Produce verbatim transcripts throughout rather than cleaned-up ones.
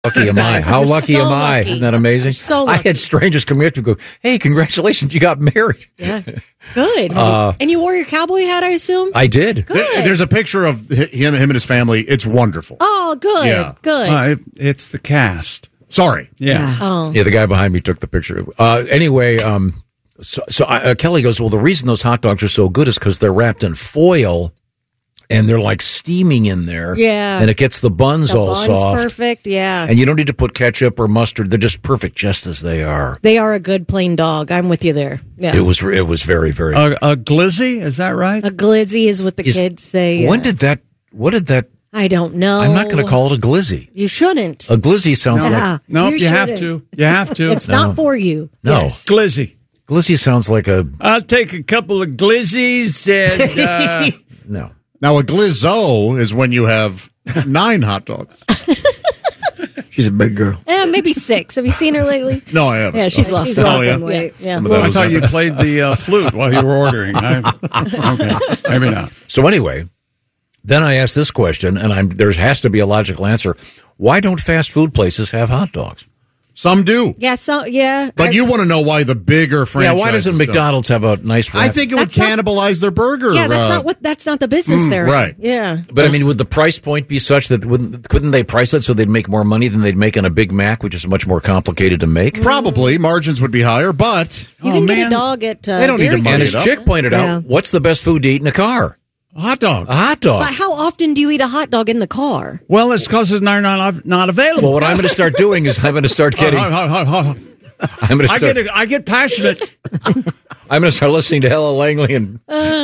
lucky am I? How lucky so am I? lucky. Isn't that amazing? So I lucky. had strangers come here to go, hey, congratulations, you got married. Yeah. Good. Uh, and you wore your cowboy hat, I assume? I did. Good. There- There's a picture of hi- him, him and his family. It's wonderful. Oh, good. Yeah. Good. Uh, it, it's the cast. Sorry. Yes. oh. Yeah, the guy behind me took the picture. Uh, anyway, um, so, so I, uh, Kelly goes, well, the reason those hot dogs are so good is because they're wrapped in foil and they're like steaming in there. Yeah. And it gets the buns The all bun's soft. perfect, yeah. And you don't need to put ketchup or mustard. They're just perfect just as they are. They are a good plain dog. I'm with you there. Yeah. It was it was very, very A, a glizzy, is that right? A glizzy is what the Is- kids say. When yeah. did that, what did that, I don't know. I'm not going to call it a glizzy. You shouldn't. A glizzy sounds Yeah. like, No, you, You have shouldn't. to. You have to. It's not for you. no. Yes. glizzy. Glizzy sounds like a, I'll take a couple of glizzies and uh, no. Now, a glizzo is when you have nine hot dogs. She's a big girl. Eh, maybe six. Have you seen her lately? No, I haven't. Yeah, she's Oh. lost She's some lost yeah. some weight. Yeah. Some of yeah. those I thought you happen. played the uh, flute while you were ordering. I, okay, maybe not. So anyway, then I asked this question, and I'm, there has to be a logical answer. Why don't fast food places have hot dogs? Some do. Yeah, so, yeah. But I- you want to know why the bigger franchises Yeah, why doesn't don't. McDonald's have a nice wrap? I think it would That's not- cannibalize their burger. Yeah, that's uh, not what. That's not the business there. right. Yeah. But I mean, would the price point be such that wouldn't, couldn't they price it so they'd make more money than they'd make on a Big Mac, which is much more complicated to make? Probably margins would be higher, but You Oh, can get man. a dog at. Uh, They don't need to Dairy money And Queen. as it up. Chick pointed Yeah. out, what's the best food to eat in a car? Hot dog. A hot dog. But how often do you eat a hot dog in the car? Well, it's because it's not, not, not available. Well, what I'm going to start doing is I'm going to start getting. I'm going to I start. get I get passionate. I'm going to start listening to Ella Langley and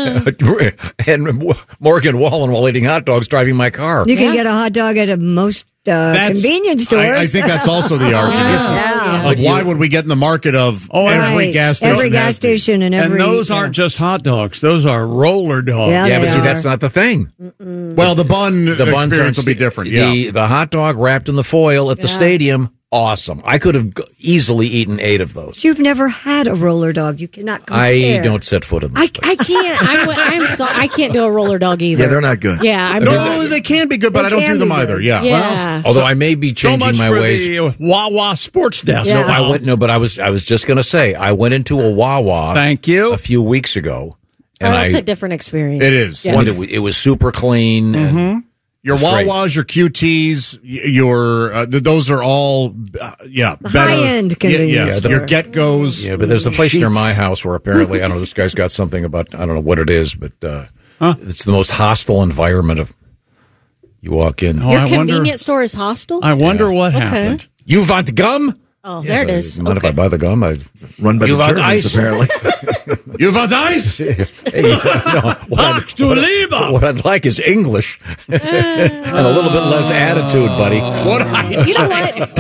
and Morgan Wallen while eating hot dogs, driving my car. You can Yeah. get a hot dog at a most uh, that's convenience stores. I, I think that's also the argument Yeah. of why would we get in the market of Oh, every Right. gas station? Every gas has these. station and every. and those yeah. aren't just hot dogs; those are roller dogs. Yeah. Yeah, but they see, are. that's not the thing. Well, the bun The buns experience are- will be different. Yeah. The, the hot dog wrapped in the foil at the Yeah. stadium, awesome. I could have g- easily eaten eight of those. You've never had a roller dog. You cannot compare. I don't set foot in this I, place. I can't. I'm, I'm so. I can't do a roller dog either. Yeah, they're not good. Yeah, I'm. no, they can be good, but They I don't can do them be either. good. Yeah. Yeah. Although I may be So changing much my for ways. the uh, Wawa Sports Desk. No, Yeah. I went. No, but I was. I was just going to say I went into a Wawa. Thank you. A few weeks ago, Oh, and that's I. a different experience. It is. Yeah. and it, wa- it was super clean. And Your That's great. Wawas, your Q Ts, y- your uh, th- those are all uh, yeah better. High-end Yeah, convenience yeah. store. Your Get Goes. yeah, but there's a place near Sheets. my house where apparently I don't know. This guy's got something about I don't know what it is, but uh, it's the most hostile environment of. You walk in. Oh, Your I wonder- convenience store is hostile. I wonder what Okay. happened. You want gum? Oh, there it is. You mind Okay. if I buy the gum? I, Run by You the want Germans, ice? apparently. You want ice? hey, no, what, I'd, Ach, du what, I- Lieber! what I'd like is English and a little bit less attitude, buddy. What? I, You know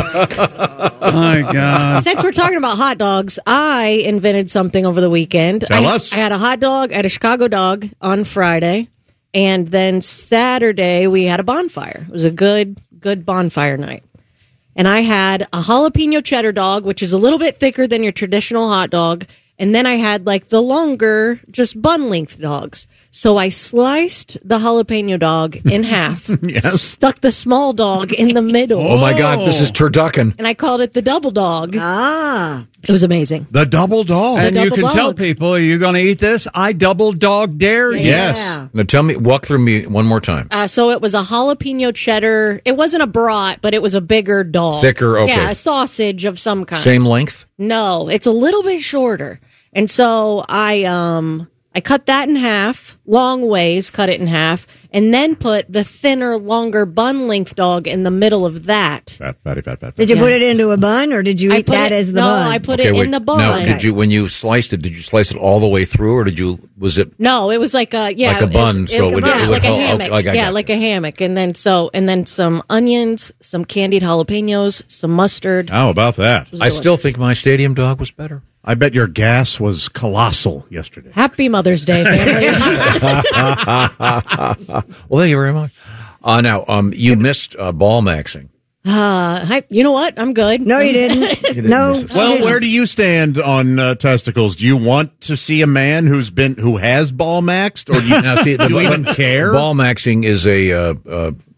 what? My God. Since we're talking about hot dogs, I invented something over the weekend. Tell I, us. I had a hot dog at a Chicago dog on Friday, and then Saturday we had a bonfire. It was a good, good bonfire night. And I had a jalapeno cheddar dog, which is a little bit thicker than your traditional hot dog. And then I had like the longer, just bun length dogs. So I sliced the jalapeno dog in half, Yes. stuck the small dog in the middle, Oh my God, this is turducken. and I called it the double dog. Ah. It was amazing. the double dog. And you double can dog. tell people, are you going to eat this? I double dog dare you. Yes. Yeah. Now tell me, walk through me one more time. Uh, so it was a jalapeno cheddar. It wasn't a brat, but it was a bigger dog. Thicker, okay. Yeah, a sausage of some kind. Same length? No, it's a little bit shorter. And so I um I cut that in half, long ways, cut it in half, and then put the thinner, longer bun length dog in the middle of that. Fat, fatty, fat, fat, fat. Did you Yeah. put it into a bun or did you I eat put that it, as the no, bun? I put Okay, it wait. in the bun. Now, did you when you sliced it? Did you slice it all the way through, or did you? Was it? No, it was like a yeah, Like a bun, so it would- yeah, it would like a hold- hammock. okay, like I yeah, got like you. a hammock, and then so and then some onions, some candied jalapenos, some mustard. How about that? I still think my stadium dog was better. I bet your gas was colossal yesterday. Happy Mother's Day, family. Well, thank you very much. Uh, now, um, you missed uh, ball maxing. uh, hi, you know what? I'm good. No, you didn't. no. miss it. Well, where do you stand on uh, testicles? Do you want to see a man who's been who has ball maxed, or do you, Now, see, do you even care? Ball maxing is a uh, uh,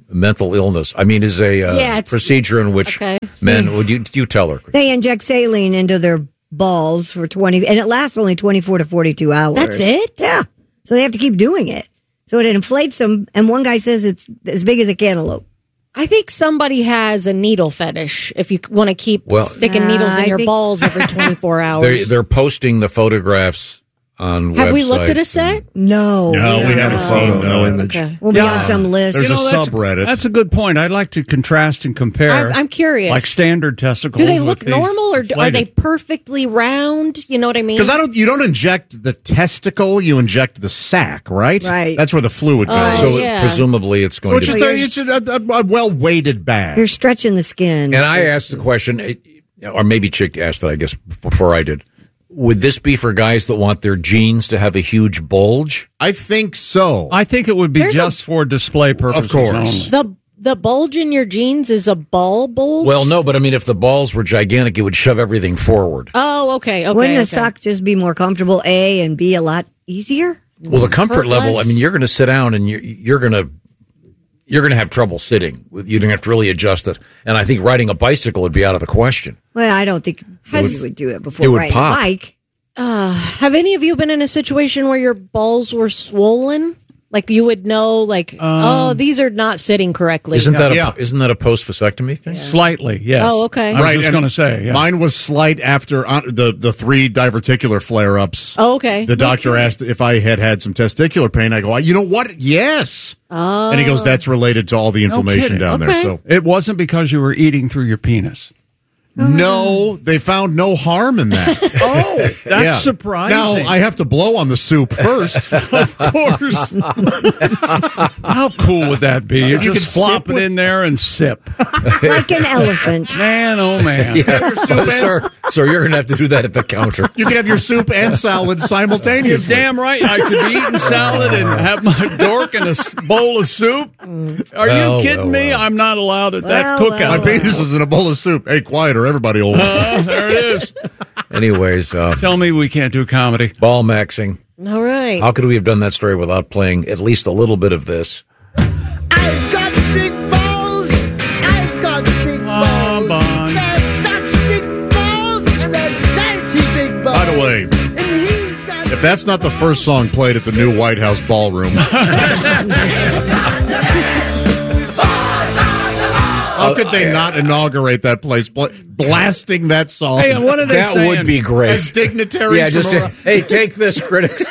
mental illness. I mean, is a uh, Yeah, it's- procedure in which Okay. men. Would you you tell her? They inject saline into their balls for twenty, and it lasts only twenty-four to forty-two hours. That's it? Yeah. So they have to keep doing it. So it inflates them, and one guy says it's as big as a cantaloupe. I think somebody has a needle fetish if you want to keep Well- sticking Uh, needles in I your think- balls every twenty-four They're hours. they're posting the photographs on. Have we looked at a websites set? No. No, we haven't seen no uh, image. Okay. We'll be Yeah. on some list. There's You a know, that's- subreddit. That's a good point. I'd like to contrast and compare. I'm, I'm curious. Like standard testicles. Do they with look these normal or do- are they inflated. perfectly round? You know what I mean? Because I don't, you don't inject the testicle, you inject the sac, right? Right. That's where the fluid goes. Oh, So yeah. presumably it's going Which to. is Be, the, it's a, a, a well-weighted bag. You're stretching the skin. and I asked the question, it- or maybe Chick asked it, I guess, before I did. Would this be for guys that want their jeans to have a huge bulge? I think so. I think it would be There's just for display purposes Of course. only. the the bulge in your jeans is a ball bulge. Well, no, but I mean, if the balls were gigantic, it would shove everything forward. Oh, okay. Okay. Wouldn't a okay. sock just be more comfortable, A, and B, a lot easier? Well, the comfort Hurt level, I less. mean, you're going to sit down and you're, you're going to you're going to have trouble sitting. You're going to have to really adjust it. And I think riding a bicycle would be out of the question. Well, I don't think Has- you would do it before it would riding pop. a bike. Uh, have any of you been in a situation where your balls were swollen? Like you would know, like, oh, these are not sitting correctly. Isn't that a, Yeah. isn't that a post vasectomy thing? Slightly, yes. Oh, okay. I was just and going to say, yeah. Mine was slight after uh, the, the three diverticular flare-ups. Oh, okay. The doctor asked if I had had some testicular pain. I go, you know what? Yes. Oh. And he goes, that's related to all the inflammation kidding. down there. Okay. So It wasn't because you were eating through your penis. no, they found no harm in that. Oh, that's Yeah. surprising. Now I have to blow on the soup first. Of course. How cool would that be? You, You just can flop sip it with- in there and sip. Like an elephant. Man, oh man. Your soup and- sir, sir, you're going to have to do that at the counter. You can have your soup and salad You're simultaneously. damn right. I could be eating salad and have my dork in a s- bowl of soup. Are Well, you kidding well, me? well. I'm not allowed at that Well, cookout. My penis is in a bowl of soup. Hey, quieter, everybody. Will. Uh, there it is. Anyways, uh, Tell me we can't do comedy. ball maxing. All right. How could we have done that story without playing at least a little bit of this? I've got big balls. I've got big Oh, balls. Bon. They're such big balls, and they're dainty big balls. By the way, And he's got if that's not the first song played at the new White House ballroom, how could they not inaugurate that place bl- blasting that song? Hey, and what are they That saying? would be great. As dignitaries Yeah, just from say, around- hey, take this, critics.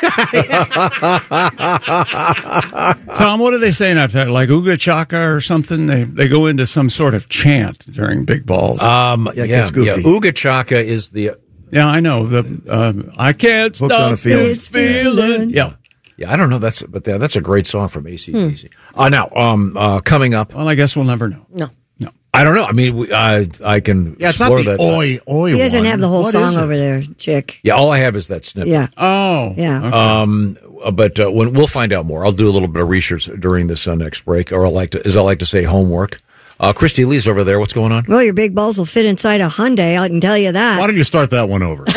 Tom, what are they saying after that? Like Uga Chaka or something? They they go into some sort of chant during big balls. Um, Yeah, it yeah, gets goofy. yeah. Uga Chaka is the. yeah, I know. The uh, I can't Hooked stop on a feeling. this feeling. Yeah. Yeah, I don't know. That's but that, that's a great song from A C D C. Uh, now, um, uh, coming up, Well, I guess we'll never know. No. No. I don't know. I mean, we, I I can. Yeah, it's not explore the that. oi oi. He doesn't one. have the whole What song is it? over there, chick. Yeah, all I have is that snippet. Yeah. Oh. Yeah. Okay. Um, uh, but uh, when we'll find out more, I'll do a little bit of research during this uh, next break, or I like to, as I like to say, homework. Uh, Christy Lee's over there. What's going on? Well, your big balls will fit inside a Hyundai. I can tell you that. Why don't you start that one over?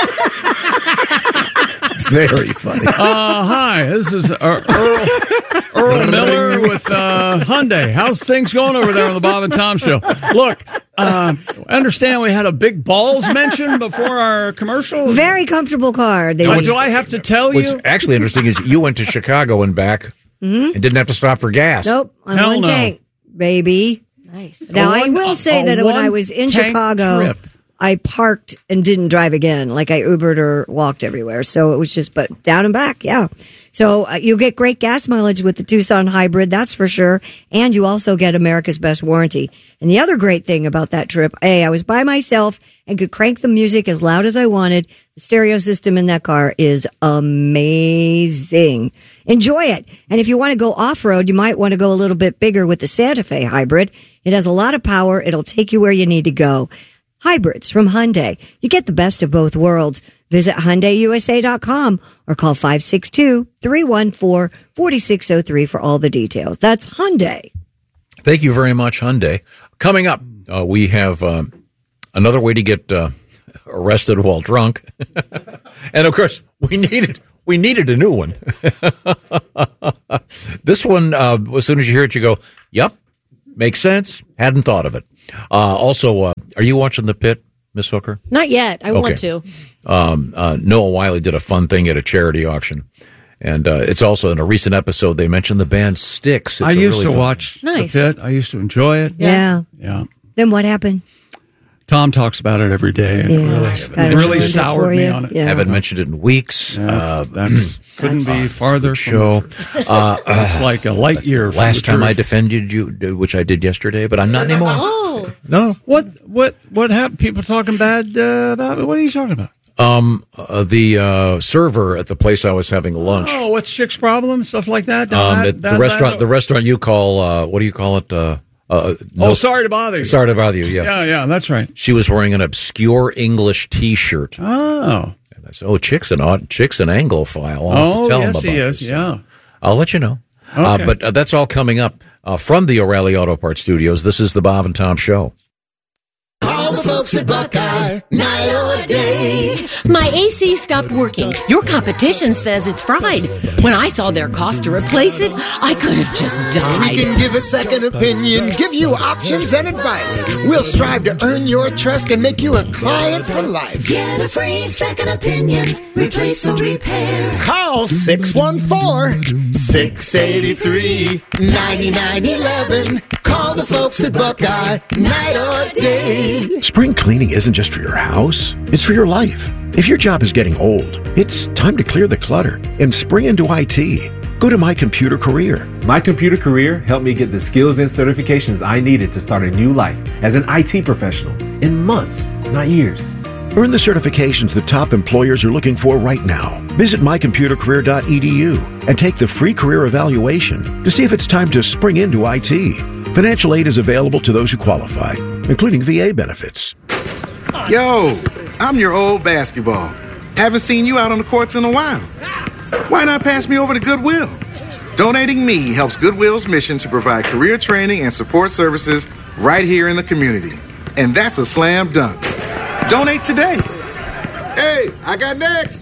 Very funny. Uh, hi, this is uh, Earl, Earl Miller with uh, Hyundai. How's things going over there on the Bob and Tom Show? Look, uh, I understand we had a big balls mention before our commercial. Very comfortable car. They Uh, do I have to tell What's you? actually interesting is you went to Chicago and back and didn't have to stop for gas. Nope, on Hell one no. tank, baby. Nice. Now, A I one- will say a that when I was in one-tank Chicago, trip. I parked and didn't drive again. Like I Ubered or walked everywhere. So it was just, but down and back. Yeah. So uh, you'll get great gas mileage with the Tucson hybrid. That's for sure. And you also get America's best warranty. And the other great thing about that trip, A, I was by myself and could crank the music as loud as I wanted. The stereo system in that car is amazing. Enjoy it. And if you want to go off road, you might want to go a little bit bigger with the Santa Fe hybrid. It has a lot of power. It'll take you where you need to go. Hybrids from Hyundai. You get the best of both worlds. Visit Hyundai U S A dot com or call five six two, three one four, four six zero three for all the details. That's Hyundai. Thank you very much, Hyundai. Coming up, uh, we have um, another way to get uh, arrested while drunk, and of course, we needed we needed a new one. This one, uh, as soon as you hear it, you go, "Yep, Makes sense. Hadn't thought of it. Uh, also, uh, are you watching The Pit, Miss Hooker? Not yet. I Okay. want to. Um, uh, Noah Wiley did a fun thing at a charity auction. And uh, it's also in a recent episode, they mentioned the band Styx. It's I a used really to fun- watch Nice. The Pit. I used to enjoy it. Yeah. Yeah. Then what happened? Tom talks about it every day. And Yeah, it really, it's it kinda really ruined it soured for me you. on it. Yeah. Haven't mentioned it in weeks. Yeah, Uh, that's, that's couldn't be farther from show. Uh, It's like a light that's year. the from last the time I truth. defended you, which I did yesterday, but I'm not anymore. Oh, No. What what what happened? People talking bad uh, about me? What are you talking about? Um, uh, the uh, server at the place I was having lunch. Oh, what's Chick's problem? Stuff like that. Um, That- at that- the restaurant, that- the restaurant you call, uh, what do you call it? Uh, uh, no, Oh, sorry to bother you. sorry to bother you. Yeah. Yeah, yeah, that's right. She was wearing an obscure English T-shirt, Oh, and I said, "Oh, Chick's an odd, Chick's an Anglophile. I'll have to oh, tell yes, him about he is. this." Yeah. I'll let you know. Uh, Okay. but uh, that's all coming up uh, from the O'Reilly Auto Parts Studios. This is the Bob and Tom Show. All the folks at Buckeye, night or day. My A C stopped working. Your competition says it's fried. When I saw their cost to replace it, I could have just We died. can give a second opinion, give you options and advice. We'll strive to earn your trust and make you a client for life. Get a free second opinion. Replace or repair. Call six one four, six eight three, nine nine one one. Call the folks at Buckeye, night or day. Spring cleaning isn't just for your house, it's for your life. If your job is getting old, it's time to clear the clutter and spring into I T. Go to My Computer Career. My Computer Career helped me get the skills and certifications I needed to start a new life as an I T professional in months, not years. Earn the certifications the top employers are looking for right now. Visit my computer career dot e d u and take the free career evaluation to see if it's time to spring into I T. Financial aid is available to those who qualify, including V A benefits. Yo, I'm your old basketball. Haven't seen you out on the courts in a while. Why not pass me over to Goodwill? Donating me helps Goodwill's mission to provide career training and support services right here in the community. And that's a slam dunk. Donate today. Hey, I got next.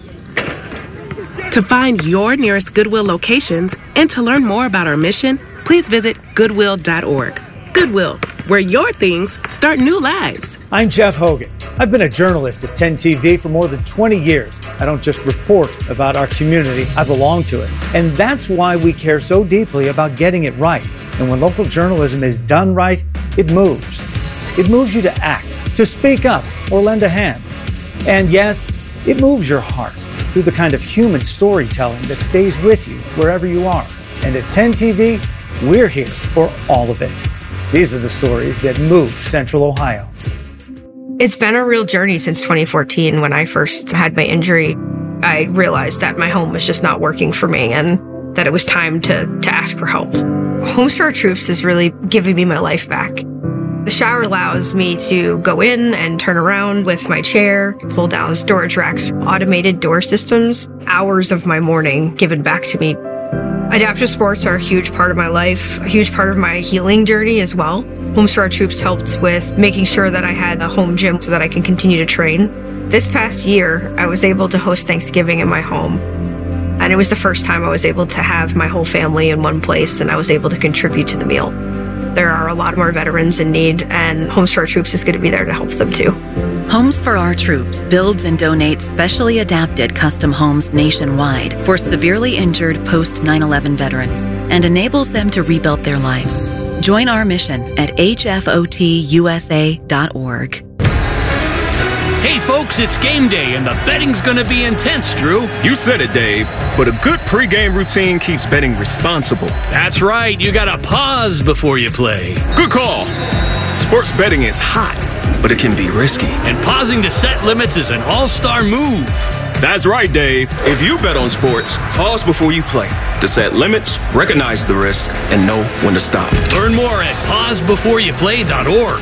To find your nearest Goodwill locations and to learn more about our mission, please visit goodwill dot org. Goodwill, where your things start new lives. I'm Jeff Hogan. I've been a journalist at ten T V for more than twenty years. I don't just report about our community, I belong to it. And that's why we care so deeply about getting it right. And when local journalism is done right, it moves. It moves you to act, to speak up, or lend a hand. And yes, it moves your heart through the kind of human storytelling that stays with you wherever you are. And at ten T V, we're here for all of it. These are the stories that move Central Ohio. It's been a real journey since twenty fourteen when I first had my injury. I realized that my home was just not working for me and that it was time to, to ask for help. Homes for Our Troops is really giving me my life back. The shower allows me to go in and turn around with my chair, pull down storage racks, automated door systems, hours of my morning given back to me. Adaptive sports are a huge part of my life, a huge part of my healing journey as well. Homes for Our Troops helped with making sure that I had a home gym so that I can continue to train. This past year, I was able to host Thanksgiving in my home. And it was the first time I was able to have my whole family in one place and I was able to contribute to the meal. There are a lot more veterans in need, and Homes for Our Troops is going to be there to help them too. Homes for Our Troops builds and donates specially adapted custom homes nationwide for severely injured post nine eleven veterans and enables them to rebuild their lives. Join our mission at h f o t u s a dot org. Hey folks, it's game day and the betting's gonna be intense, Drew. You said it, Dave, but a good pregame routine keeps betting responsible. That's right, you gotta pause before you play. Good call. Sports betting is hot, but it can be risky. And pausing to set limits is an all-star move. That's right, Dave. If you bet on sports, pause before you play to set limits, recognize the risk, and know when to stop. Learn more at pause before you play dot org.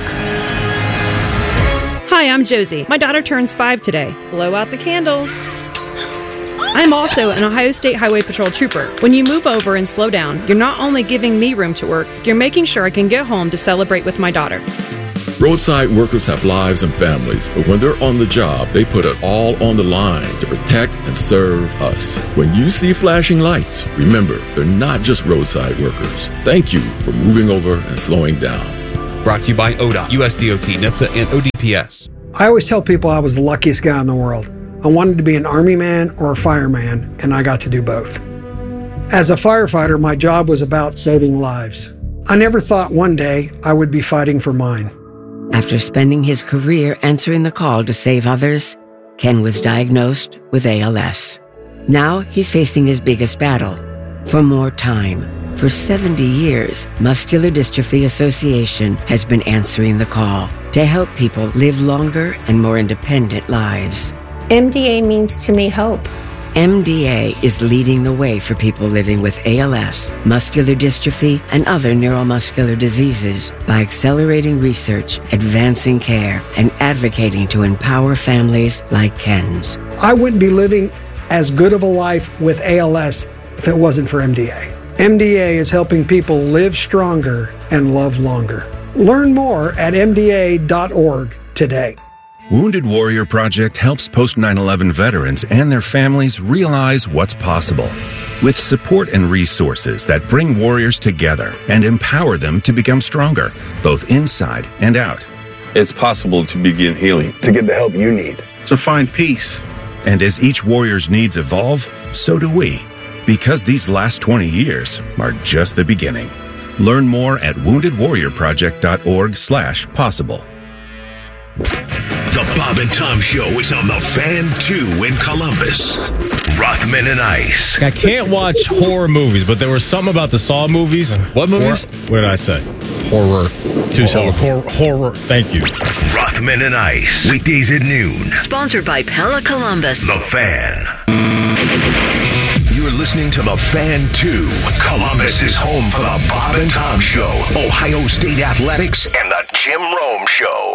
Hi, I'm Josie. My daughter turns five today. Blow out the candles. I'm also an Ohio State Highway Patrol trooper. When you move over and slow down, you're not only giving me room to work, you're making sure I can get home to celebrate with my daughter. Roadside workers have lives and families, but when they're on the job, they put it all on the line to protect and serve us. When you see flashing lights, remember, they're not just roadside workers. Thank you for moving over and slowing down. Brought to you by O D O T, U S D O T, N H T S A, and O D P S. I always tell people I was the luckiest guy in the world. I wanted to be an Army man or a fireman, and I got to do both. As a firefighter, my job was about saving lives. I never thought one day I would be fighting for mine. After spending his career answering the call to save others, Ken was diagnosed with A L S. Now he's facing his biggest battle, for more time. For seventy years, Muscular Dystrophy Association has been answering the call to help people live longer and more independent lives. M D A means to me hope. M D A is leading the way for people living with A L S, muscular dystrophy, and other neuromuscular diseases by accelerating research, advancing care, and advocating to empower families like Ken's. I wouldn't be living as good of a life with A L S if it wasn't for M D A. M D A is helping people live stronger and love longer. Learn more at M D A dot org today. Wounded Warrior Project helps post nine eleven veterans and their families realize what's possible. With support and resources that bring warriors together and empower them to become stronger, both inside and out. It's possible to begin healing, to get the help you need, to find peace. And as each warrior's needs evolve, so do we. Because these last twenty years are just the beginning. Learn more at wounded warrior project dot org slash possible. The Bob and Tom Show is on the Fan two in Columbus. Rothman and Ice. I can't watch horror movies, but there was something about the Saw movies. What movies? Hor- what did I say? Horror. Two oh, horror. Horror. Thank you. Rothman and Ice. Weekdays at noon. Sponsored by Pella Columbus. The Fan. You're listening to The Fan two. Columbus is home for the Bob and Tom Show, Ohio State Athletics, and the Jim Rome Show.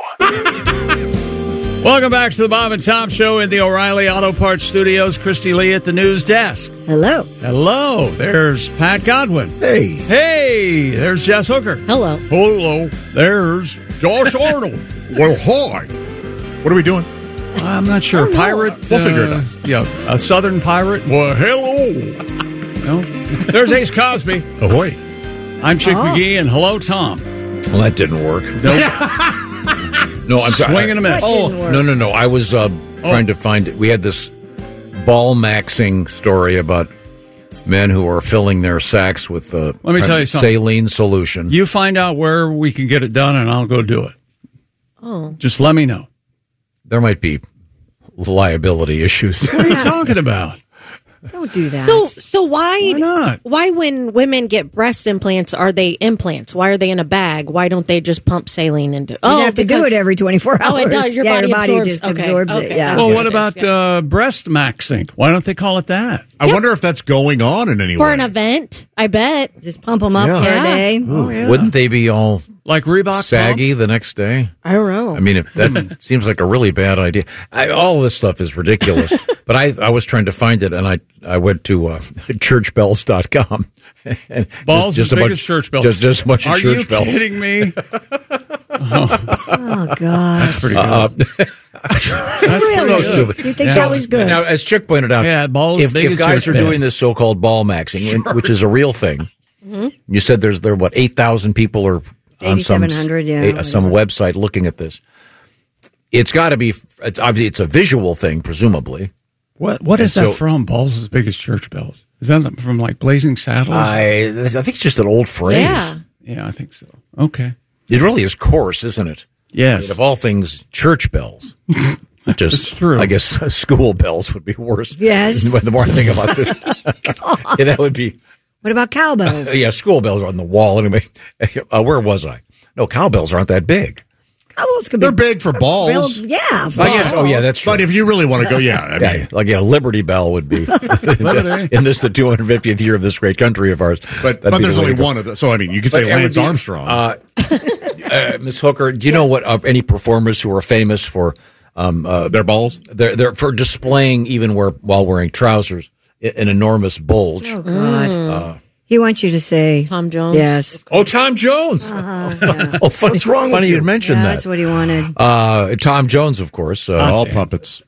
Welcome back to the Bob and Tom Show in the O'Reilly Auto Parts Studios. Christy Lee at the news desk. Hello. Hello. There's Pat Godwin. Hey. Hey. There's Jess Hooker. Hello. Hello. There's Josh Arnold. Well, hi. What are we doing? I'm not sure. Pirate. We'll figure it uh, out. Yeah, a Southern pirate. Well, hello. No. There's Ace Cosby. Ahoy. I'm Chick Oh. McGee, and hello, Tom. Well, that didn't work. Nope. No, I'm sorry. Swing and a miss. Oh, no, no, no. I was uh, trying to find it. We had this ball maxing story about men who are filling their sacks with uh, Let me tell you something. saline solution. You find out where we can get it done, and I'll go do it. Oh. Just let me know. There might be liability issues. What are you talking about? Don't do that. So, so why, Why not? Why, when women get breast implants, are they implants? Why are they in a bag? Why don't they just pump saline into? You oh, have to do it every twenty-four hours. Oh, it does. Your yeah, body, your body absorbs. just Okay. absorbs Okay. it. Yeah. Well, what about uh, breast maxing? Why don't they call it that? I wonder if that's going on in any for way. an event. I bet. Just pump them up Yeah. for a Yeah. day. Ooh, Wouldn't they be all Like Reebok saggy pumps? the next day? I don't know. I mean, if that seems like a really bad idea. I, all this stuff is ridiculous. But I, I was trying to find it, and I, I went to uh, church bells dot com. And Balls just, just as a big bunch, as church bells. Just, just a bunch of Are church you bells. kidding me? Oh, God. That's pretty good. Uh, That's Really? so stupid. You think So, that was good? Now, as Chick pointed out, Yeah, balls if, big if as guys church are doing bell. this so-called ball maxing, which is a real thing, Mm-hmm. you said there's there what eight thousand people are on some eighty-seven hundred, yeah, a- some website looking at this. It's got to be. It's obviously it's a visual thing, presumably. What What is And that so- from? Balls as big as church bells. Is that from like Blazing Saddles? I I think it's just an old phrase. Yeah. yeah, I think so. Okay. It really is coarse, isn't it? I Yes. mean, of all things, church bells. Just, It's true. I guess school bells would be worse. Yes. The more I think about this, yeah, that would be. What about cowbells? Yeah, school bells are on the wall anyway. Uh, where was I? No, cowbells aren't that big. Cowbells could They're be big for balls. real- yeah. I guess. Oh, yeah, that's true. But if you really want to go, yeah. I Yeah, mean, like yeah, Liberty Bell would be in this the two hundred fiftieth year of this great country of ours. but That'd but be there's the way only to go. one of them. So I mean, you could But say it would Lance be- Armstrong. Uh, uh, Miss Hooker, do you know what uh, any performers who are famous for um, uh, Their balls. They're, they're for displaying even where while wearing trousers i- an enormous bulge. Oh, God. Uh, He wants you to say Tom Jones. Yes. Oh, Tom Jones. Uh-huh, yeah. Oh, funny, What's wrong with funny you? you mentioned Yeah, that. that's what he wanted. Uh, Tom Jones, of course. Uh, All puppets.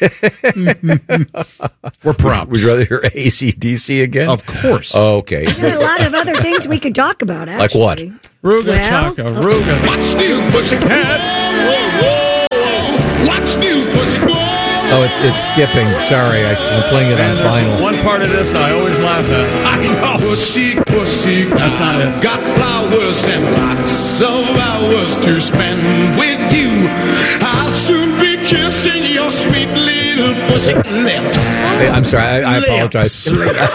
We're props. Would you rather hear A C D C again? Of course. Oh, okay. There are a lot of other things we could talk about, Like actually. what? Ruga Well, Chaka, Ruga. What's new, pussycat? Whoa, whoa. What's new, pussycat? Oh, it, it's skipping. Sorry, I, I'm playing it on And there's vinyl. one part of this I always laugh at. I know pussy, pussy. That's not it. Got flowers and lots of hours to spend with you. I'll soon be kissing your sweet little pussy lips. Hey, I'm sorry. I, I apologize.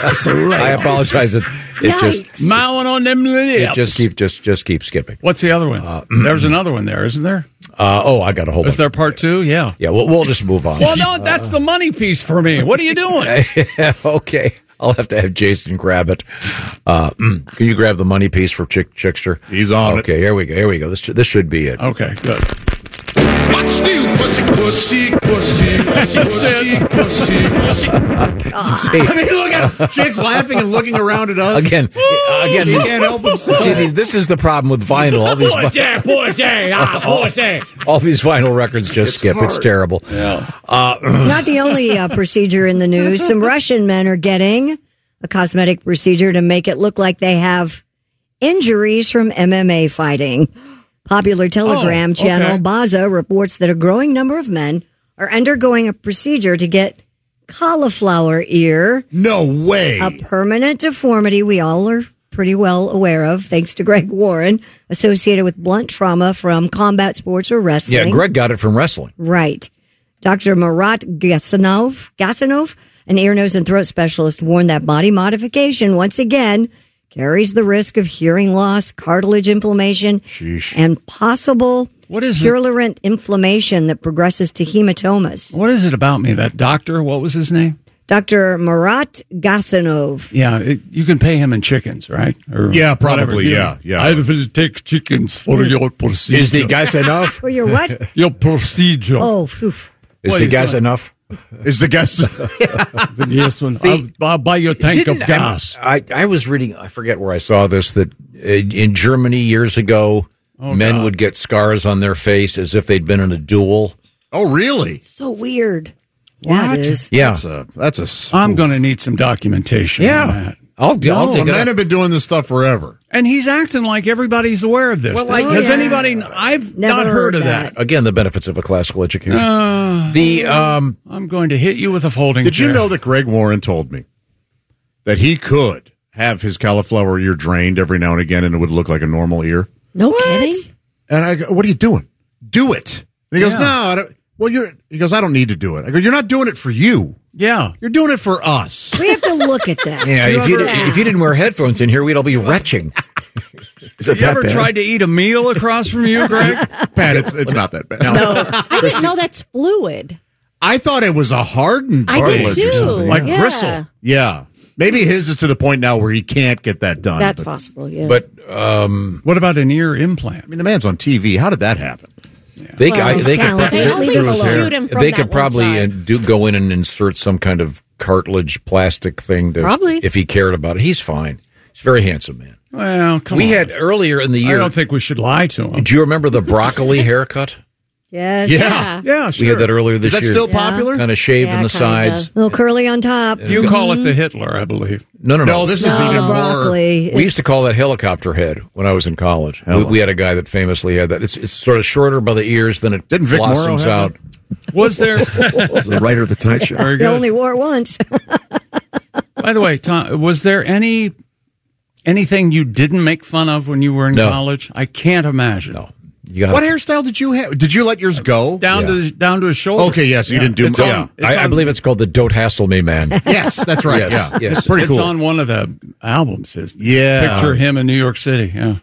I apologize. It, it just Mowing on them lips. it just keep just just keep skipping. What's the other one? Uh, There's another one there, isn't there? Uh, oh, I got a whole. Is bunch. there part two? Yeah. Yeah, we'll, we'll just move on. Well, no, that's the money piece for me. What are you doing? Okay, I'll have to have Jason grab it. Uh, mm, can you grab the money piece for Chick Chickster? He's on Okay, here we go. Here we go. This sh- this should be it. Okay, good. What's new, pussy, pussy, pussy, pussy, pussy, pussy, pussy. I mean, look at him. Jake's laughing and looking around at us. Again, uh, again, He these- can't help himself. See, these, this is the problem with vinyl. All these, Pussy, pussy, ah, pussy. all these vinyl records just skip. It's terrible. Yeah. Uh, It's not the only uh, procedure in the news. Some Russian men are getting a cosmetic procedure to make it look like they have injuries from M M A fighting. Popular Telegram Oh, channel okay. Baza reports that a growing number of men are undergoing a procedure to get cauliflower ear, No way. a permanent deformity we all are pretty well aware of, thanks to Greg Warren, associated with blunt trauma from combat sports or wrestling. yeah, Greg got it from wrestling. Right. Doctor Marat Gasanov, Gasanov, an ear, nose, and throat specialist, warned that body modification, once again, carries the risk of hearing loss, cartilage inflammation, Sheesh. and possible What is it? purulent inflammation that progresses to hematomas. What is it about me? That doctor, what was his name? Doctor Marat Gasanov. Yeah, it, you can pay him in chickens, right? Or Yeah, probably, whatever. yeah, yeah. I will take chickens for your procedure. Is the gas enough? For your what? Your procedure. Oh, oof. Is What the is gas that? enough? Is the guest? The yes one. I'll, I'll buy you a tank of Didn't- gas. I, I was reading, I forget where I saw this, that uh, in Germany years ago, Oh, men God. would get scars on their face as if they'd been in a duel. Oh, really? So weird. Yeah, it is. Yeah. That's a. That's a. s- I'm going to need some documentation on Yeah. that. I'll, I'll No, take men it. have been doing this stuff forever. And he's acting like everybody's aware of this. Well, like- Has yeah. anybody? I've Never not heard heard of that. that. Again, the benefits of a classical education. Uh, the um, I'm going to hit you with a folding Did chair. you know that Greg Warren told me that he could have his cauliflower ear drained every now and again, and it would look like a normal ear? No kidding. And I go, "What are you doing? Do it." And he goes, Yeah. "No, I don't." Well, you're. He goes, "I don't need to do it." I go, "You're not doing it for you. Yeah. You're doing it for us." We have to look at that. yeah, You if you, ever- did, if you didn't wear headphones in here, we'd all be retching. Is it You that ever bad? tried to eat a meal across from you, Greg? Pat, it's it's not that bad. I didn't know that's fluid. I thought it was a hardened I did cartilage or too. something. Like Yeah. bristle. Yeah, maybe his is to the point now where he can't get that done. That's but- possible. Yeah. But um, What about an ear implant? I mean, the man's on T V. How did that happen? they, Well, I, he's they could talented. probably, They also Leave him alone. shoot him from they that could one probably side. uh, do go in and insert some kind of cartilage plastic thing to Probably. if he cared about it. He's fine. He's a very handsome man. Well, come we on. had earlier in the I year. don't think we should lie to him. Do you remember the broccoli haircut? Yes. Yeah. Yeah, sure. We had that earlier this Is that year. still popular? Kind of shaved Yeah, in the kinda. sides. A little curly on top. You call it the Hitler, I believe. No, no, no. No, this is No, even the more. broccoli. We used to call that helicopter head when I was in college. We, Hell. we had a guy that famously had that. It's, it's sort of shorter by the ears, then it Didn't Vic Morrow blossoms have out. Was there? the writer of the Tonight Show. Very They good. only wore it once. By the way, Tom, was there any anything you didn't make fun of when you were in No. college? I can't imagine. No. You got What hairstyle did you have? Did you let yours go? Down to down to his shoulder. Okay, yes, you didn't do. It's Yeah, on- it's I, I on- believe it's called the "Don't Hassle Me, Man." yes, that's right. Yes, yeah, yes. it's pretty It's cool. on one of the albums. His Yeah. picture him in New York City. Yeah.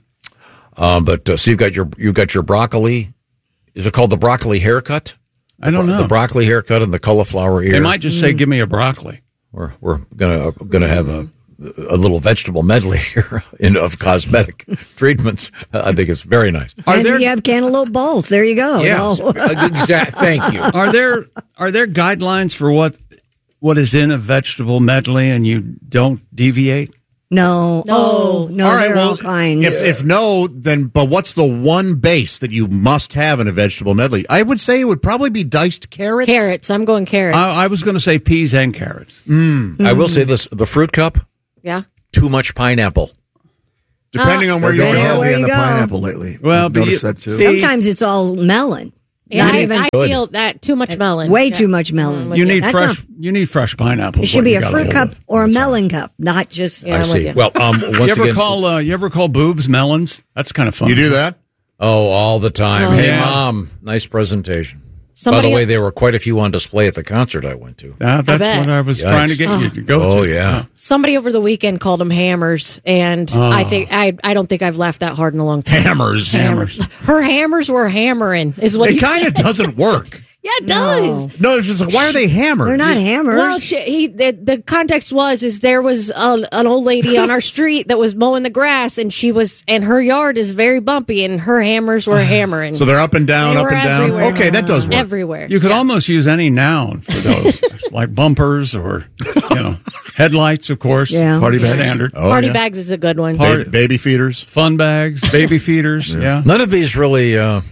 Um, but uh, so you've got your you've got your broccoli. Is it called the broccoli haircut? I don't The know. broccoli haircut and the cauliflower ear. They might just say, "Give me a broccoli." We're we're gonna gonna have a a little vegetable medley here in, of cosmetic treatments. I think it's very nice. and you have cantaloupe balls. There you go. Yeah, No. exact. Thank you. Are there are there guidelines for what what is in a vegetable medley, and you don't deviate? No. No. Oh, no. all right, there are well, all kinds. if if no, then but what's the one base that you must have in a vegetable medley? I would say it would probably be diced carrots. Carrots. I'm going carrots. I, I was going to say peas and carrots. Mm. I will say this: the fruit cup, yeah. too much pineapple. Depending Uh, on where They're you're going Yeah, going. where heavy on you the go. pineapple lately. Well, I've but noticed you- that too. see- Sometimes it's all melon. Yeah, Not I, even I Good. feel that too much melon. way Yeah. too much melon. Mm, You need That's fresh. not- you need fresh pineapple. It should be a fruit cup or a melon cup, not just. Yeah, I I'm see. with you. Well, um, once You ever again, call? Uh, you ever call boobs melons? That's kind of fun. You do that? oh, all the time. Oh, Hey, yeah. mom, nice presentation. Somebody- By the way, there were quite a few on display at the concert I went to. Uh, that's bet. what I was Yikes. trying to get you to go Oh, to. yeah. Somebody over the weekend called them hammers, and Oh. I think I I don't think I've laughed that hard in a long time. Hammers. Hammers. Her hammers were hammering, is what It he kind said. of doesn't work. Yeah, it does. No, it's just like, why are they hammers? They're not hammers. Well, she, he the, the context was is there was a, an old lady on our street that was mowing the grass, and she was and her yard is very bumpy, and her hammers were hammering. So they're up and down, They up were and down. everywhere. Okay, that does work. everywhere. You could almost use any noun for those, like bumpers or you know headlights, of course. Yeah. Party bags. Standard. Oh, Party yeah. bags is a good one. Ba- baby feeders. Fun bags, baby feeders. yeah. None of these really, uh,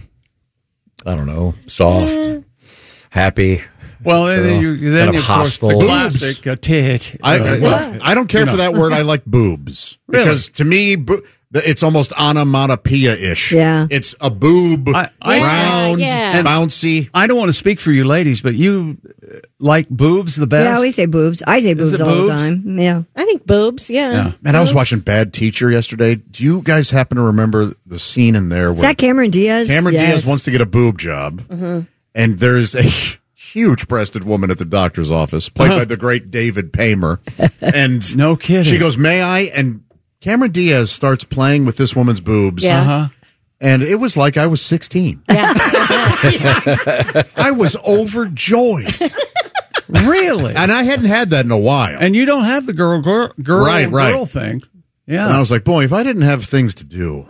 I don't know, soft, happy. Well, then uh, you then kind of of course the hostile. classic uh, tit. I, uh, I, well, I don't care you for know. that word. I like boobs. Really? Because to me, bo- it's almost onomatopoeia-ish. Yeah. It's a boob, I- I- round, Yeah, yeah. bouncy. I don't want to speak for you ladies, but you uh, like boobs the best. Yeah, we say boobs. I say boobs it all boobs? the time. Yeah. I think boobs. Yeah. Yeah. Man, I was watching Bad Teacher yesterday. Do you guys happen to remember the scene in there Is where that Cameron Diaz? Cameron Yes. Diaz wants to get a boob job, Mm-hmm. and there's a huge-breasted woman at the doctor's office, played Uh-huh. by the great David Paymer. And No kidding. she goes, "May I?" And Cameron Diaz starts playing with this woman's boobs. Yeah. Uh-huh. And it was like I was sixteen. Yeah. I was overjoyed. Really? And I hadn't had that in a while. And you don't have the girl girl girl, Right, right. girl thing. Yeah. And I was like, boy, if I didn't have things to do.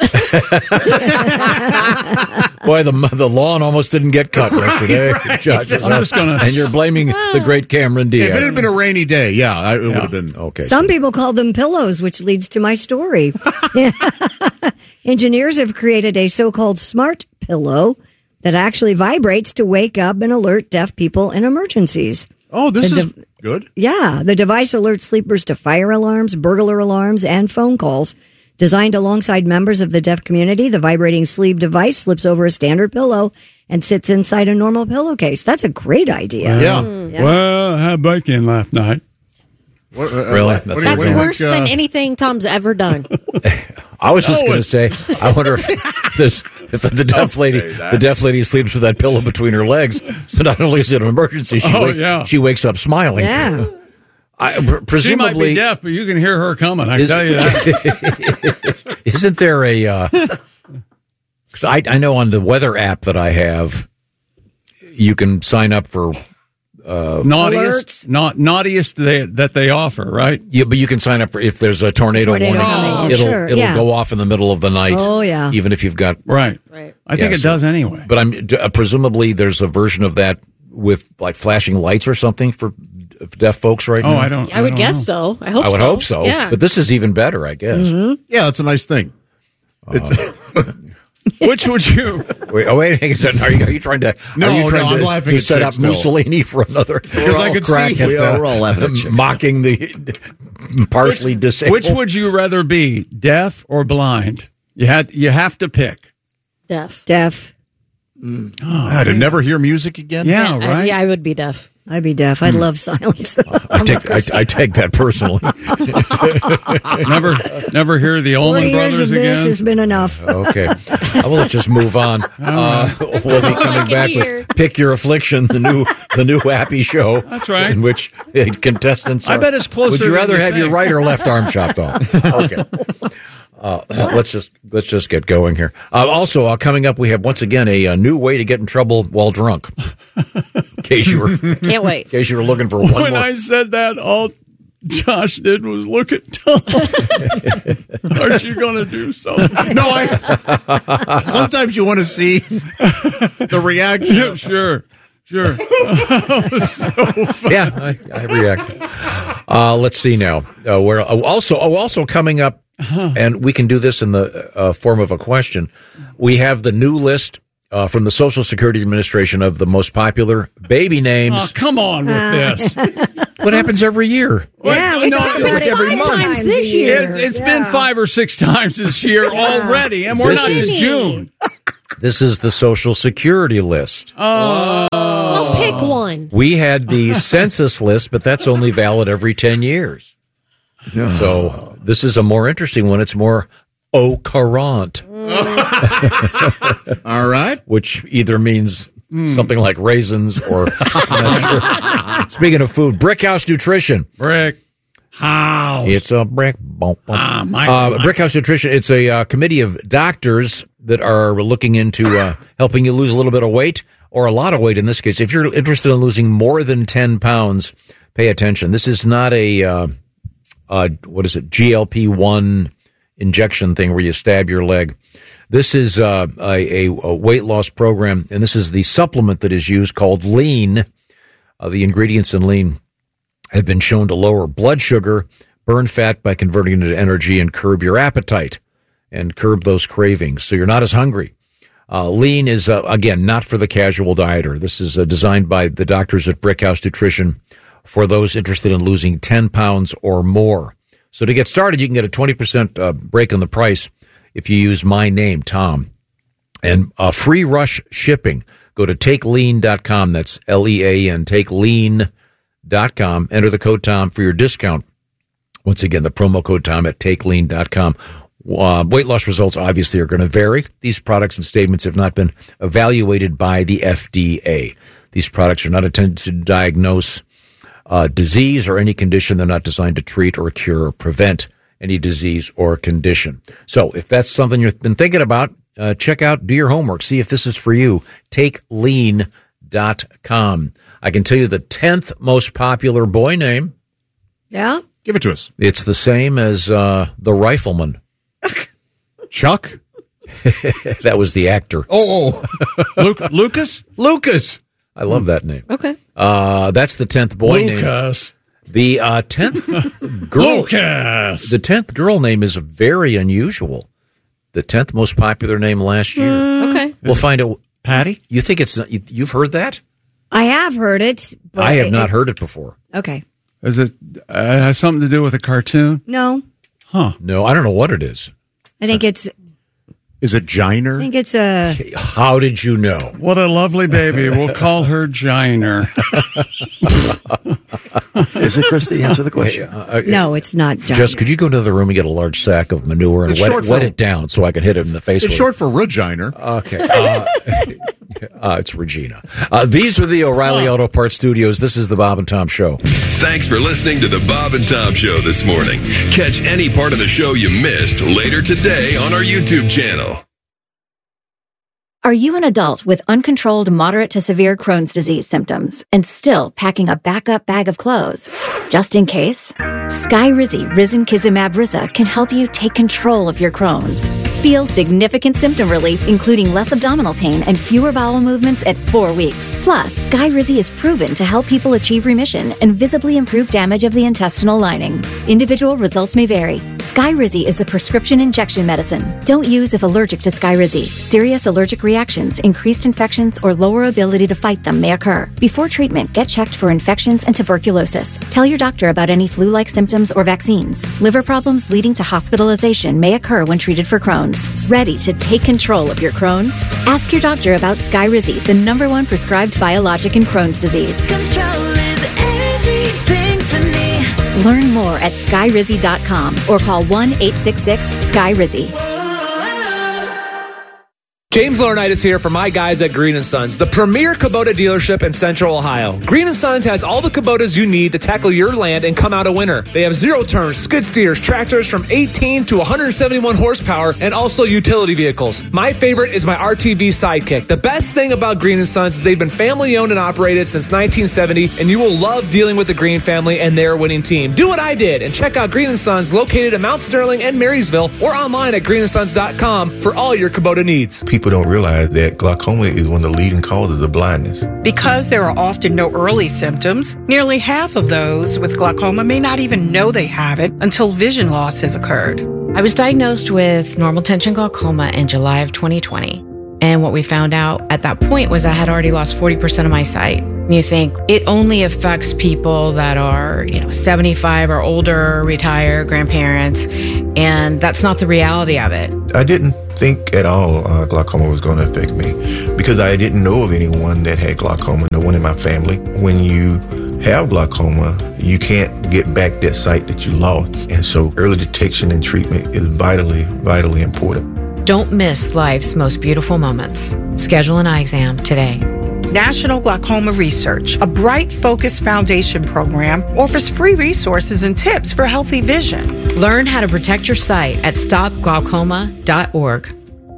Boy, the the lawn almost didn't get cut yesterday. Josh, I'm just gonna- and you're blaming the great Cameron Diaz. If it had been a rainy day, yeah, I, it would Yeah. have been. Okay. Some people call them pillows, which leads to my story. Yeah. Engineers have created a so-called smart pillow that actually vibrates to wake up and alert deaf people in emergencies. Oh, this The is dev- good. Yeah, the device alerts sleepers to fire alarms, burglar alarms, and phone calls. Designed alongside members of the deaf community, the vibrating sleeve device slips over a standard pillow and sits inside a normal pillowcase. That's a great idea. Yeah. Yeah. Well, I had bacon last night. What, uh, Really? what- what do you- That's That's what do you worse think, than uh, anything Tom's ever done. I was just No, going to say, I wonder if this, if the deaf lady, the deaf lady sleeps with that pillow between her legs. So not only is it an emergency, she, Oh, wake- yeah. she wakes up smiling. Yeah. I, pr- She might be presumably, deaf, but you can hear her coming. I Is- tell you that. isn't there a? uh 'cause I I know on the weather app that I have, you can sign up for. Uh, naughtiest, not naughtiest they, that they offer, right? Yeah, but you can sign up for if there's a tornado, Tornado warning. coming. It'll Sure, it'll yeah. go off in the middle of the night. Oh, yeah. even if you've got Right. Right. I think Yeah, it so- does anyway. But I'm d- uh, presumably there's a version of that with like flashing lights or something for d- deaf folks right Oh, now. I don't. I would don't guess know. so. I hope I would so. hope so. Yeah. But this is even better, I guess. Yeah, it's a nice thing. It's- Which would you? Wait, oh wait, hang on a second. Are you, are you trying to? No, are you no, trying I'm to, laughing to at set Chick up still. Mussolini for another Because I could crack see- at We uh, are all laughing at Chick mocking the partially disabled. Which would you rather be, deaf or blind? You had. You have to pick. Deaf. Deaf. Ah, to never hear music again? Yeah, I- right. yeah, I would be deaf. I'd be deaf. I'd love silence. I take I, I take that personally. never, never hear the Forty Allman years Brothers of this again. has been enough. Okay, I will let's just move on. Uh, we'll be coming back with "Pick Your Affliction," the new the new happy show. That's right. In which uh, contestants. I are- bet it's closer Would you than rather you have your think. right or left arm chopped off? Okay. Uh, let's just let's just get going here. Uh, also, uh, coming up, we have once again a, a new way to get in trouble while drunk. In case you were, in Can't wait. case you were looking for one When more. I said that, all Josh did was look at Tom. Aren't you going to do something? No, I. Sometimes you want to see the reaction. Yeah, sure, sure. That was so funny. Yeah, I, I reacted. Uh, let's see now. Uh, we're uh, also oh, also coming up, uh-huh. and we can do this in the uh, form of a question. We have the new list uh, from the Social Security Administration of the most popular baby names. Oh, come on with this. What happens every year? Yeah, it's, no, it's like every month this year. It's, it's yeah. been five or six times this year already, and we're This not is- to June. This is the Social Security list. Oh. I'll pick one. We had the census list, but that's only valid every ten years. So this is a more interesting one. It's more au courant. All right. Which either means something like raisins or... I'm not sure. Speaking of food, Brick House Nutrition. Brick House. It's a brick. Bump, bump. Ah, my, uh, my. Brick House Nutrition. It's a uh, committee of doctors that are looking into uh, helping you lose a little bit of weight, or a lot of weight in this case. If you're interested in losing more than ten pounds, pay attention. This is not a, uh, uh, what is it, G L P one injection thing where you stab your leg. This is uh, a, a weight loss program, and this is the supplement that is used called Lean. Uh, the ingredients in Lean have been shown to lower blood sugar, burn fat by converting it into energy, and curb your appetite and curb those cravings. So you're not as hungry. Uh, Lean is, uh, again, not for the casual dieter. This is uh, designed by the doctors at Brick House Nutrition for those interested in losing ten pounds or more. So to get started, you can get a twenty percent uh, break on the price if you use my name, Tom. And uh, free rush shipping. Go to take lean dot com. That's L E A N, take lean dot com. Enter the code Tom for your discount. Once again, the promo code Tom at take lean dot com. Uh, weight loss results obviously are going to vary. These products and statements have not been evaluated by the F D A. These products are not intended to diagnose uh, disease or any condition. They're not designed to treat or cure or prevent any disease or condition. So if that's something you've been thinking about, uh, check out, do your homework, see if this is for you. take lean dot com. I can tell you the tenth most popular boy name. Yeah? Give it to us. It's the same as uh, the Rifleman. Chuck? That was the actor. Oh, oh. Luke, Lucas? Lucas. I love that name. Okay. Uh, that's the tenth boy Lucas. name. The uh, tenth girl. Lucas. The tenth girl name is very unusual. The tenth most popular name last year. Mm. Okay. We'll find out. Patty? You think it's not, you, you've heard that? I have heard it. But I have it, not heard it before. Okay. Does it uh, have something to do with a cartoon? No. Huh. No, I don't know what it is. I think it's. Is it Giner? I think it's a. How did you know? What a lovely baby. We'll call her Giner. Is it, Christy? Answer the question. Uh, No, it's not Giner. Just could you go into the room and get a large sack of manure and It's wet, short it, wet for- it down so I can hit it in the face It's with short for Reginer. Okay. Uh, uh, it's Regina. Uh, these are the O'Reilly Auto Parts Studios. This is the Bob and Tom Show. Thanks for listening to the Bob and Tom Show this morning. Catch any part of the show you missed later today on our YouTube channel. Are you an adult with uncontrolled moderate to severe Crohn's disease symptoms and still packing a backup bag of clothes? Just in case, Skyrizi Risankizumab Riza can help you take control of your Crohn's. Feel significant symptom relief, including less abdominal pain and fewer bowel movements at four weeks. Plus, Skyrizi is proven to help people achieve remission and visibly improve damage of the intestinal lining. Individual results may vary. Skyrizi is a prescription injection medicine. Don't use if allergic to Skyrizi. Serious allergic reactions, increased infections, or lower ability to fight them may occur. Before treatment, get checked for infections and tuberculosis. Tell your doctor about any flu-like symptoms or vaccines. Liver problems leading to hospitalization may occur when treated for Crohn's. Ready to take control of your Crohn's? Ask your doctor about Skyrizi, the number one prescribed biologic in Crohn's disease. Control is everything to me. Learn more at skyrizi dot com or call one eight six six Sky Rizzy. James Laurinaitis here for my guys at Green and Sons, the premier Kubota dealership in Central Ohio. Green and Sons has all the Kubotas you need to tackle your land and come out a winner. They have zero turns, skid steers, tractors from eighteen to one hundred seventy-one horsepower, and also utility vehicles. My favorite is my R T V Sidekick. The best thing about Green and Sons is they've been family owned and operated since nineteen seventy, and you will love dealing with the Green family and their winning team. Do what I did and check out Green and Sons located in Mount Sterling and Marysville or online at green and sons dot com for all your Kubota needs. people don't realize that glaucoma is one of the leading causes of blindness. Because there are often no early symptoms, nearly half of those with glaucoma may not even know they have it until vision loss has occurred. I was diagnosed with normal tension glaucoma in July of twenty twenty. And what we found out at that point was I had already lost forty percent of my sight. And you think it only affects people that are, you know, seventy-five or older, retired, grandparents, and that's not the reality of it. I didn't think at all uh, glaucoma was going to affect me because I didn't know of anyone that had glaucoma, no one in my family. When you have glaucoma, you can't get back that sight that you lost. And so early detection and treatment is vitally, vitally important. Don't miss life's most beautiful moments. Schedule an eye exam today. National Glaucoma Research, a Bright Focus Foundation program, offers free resources and tips for healthy vision. Learn how to protect your sight at stop glaucoma dot org.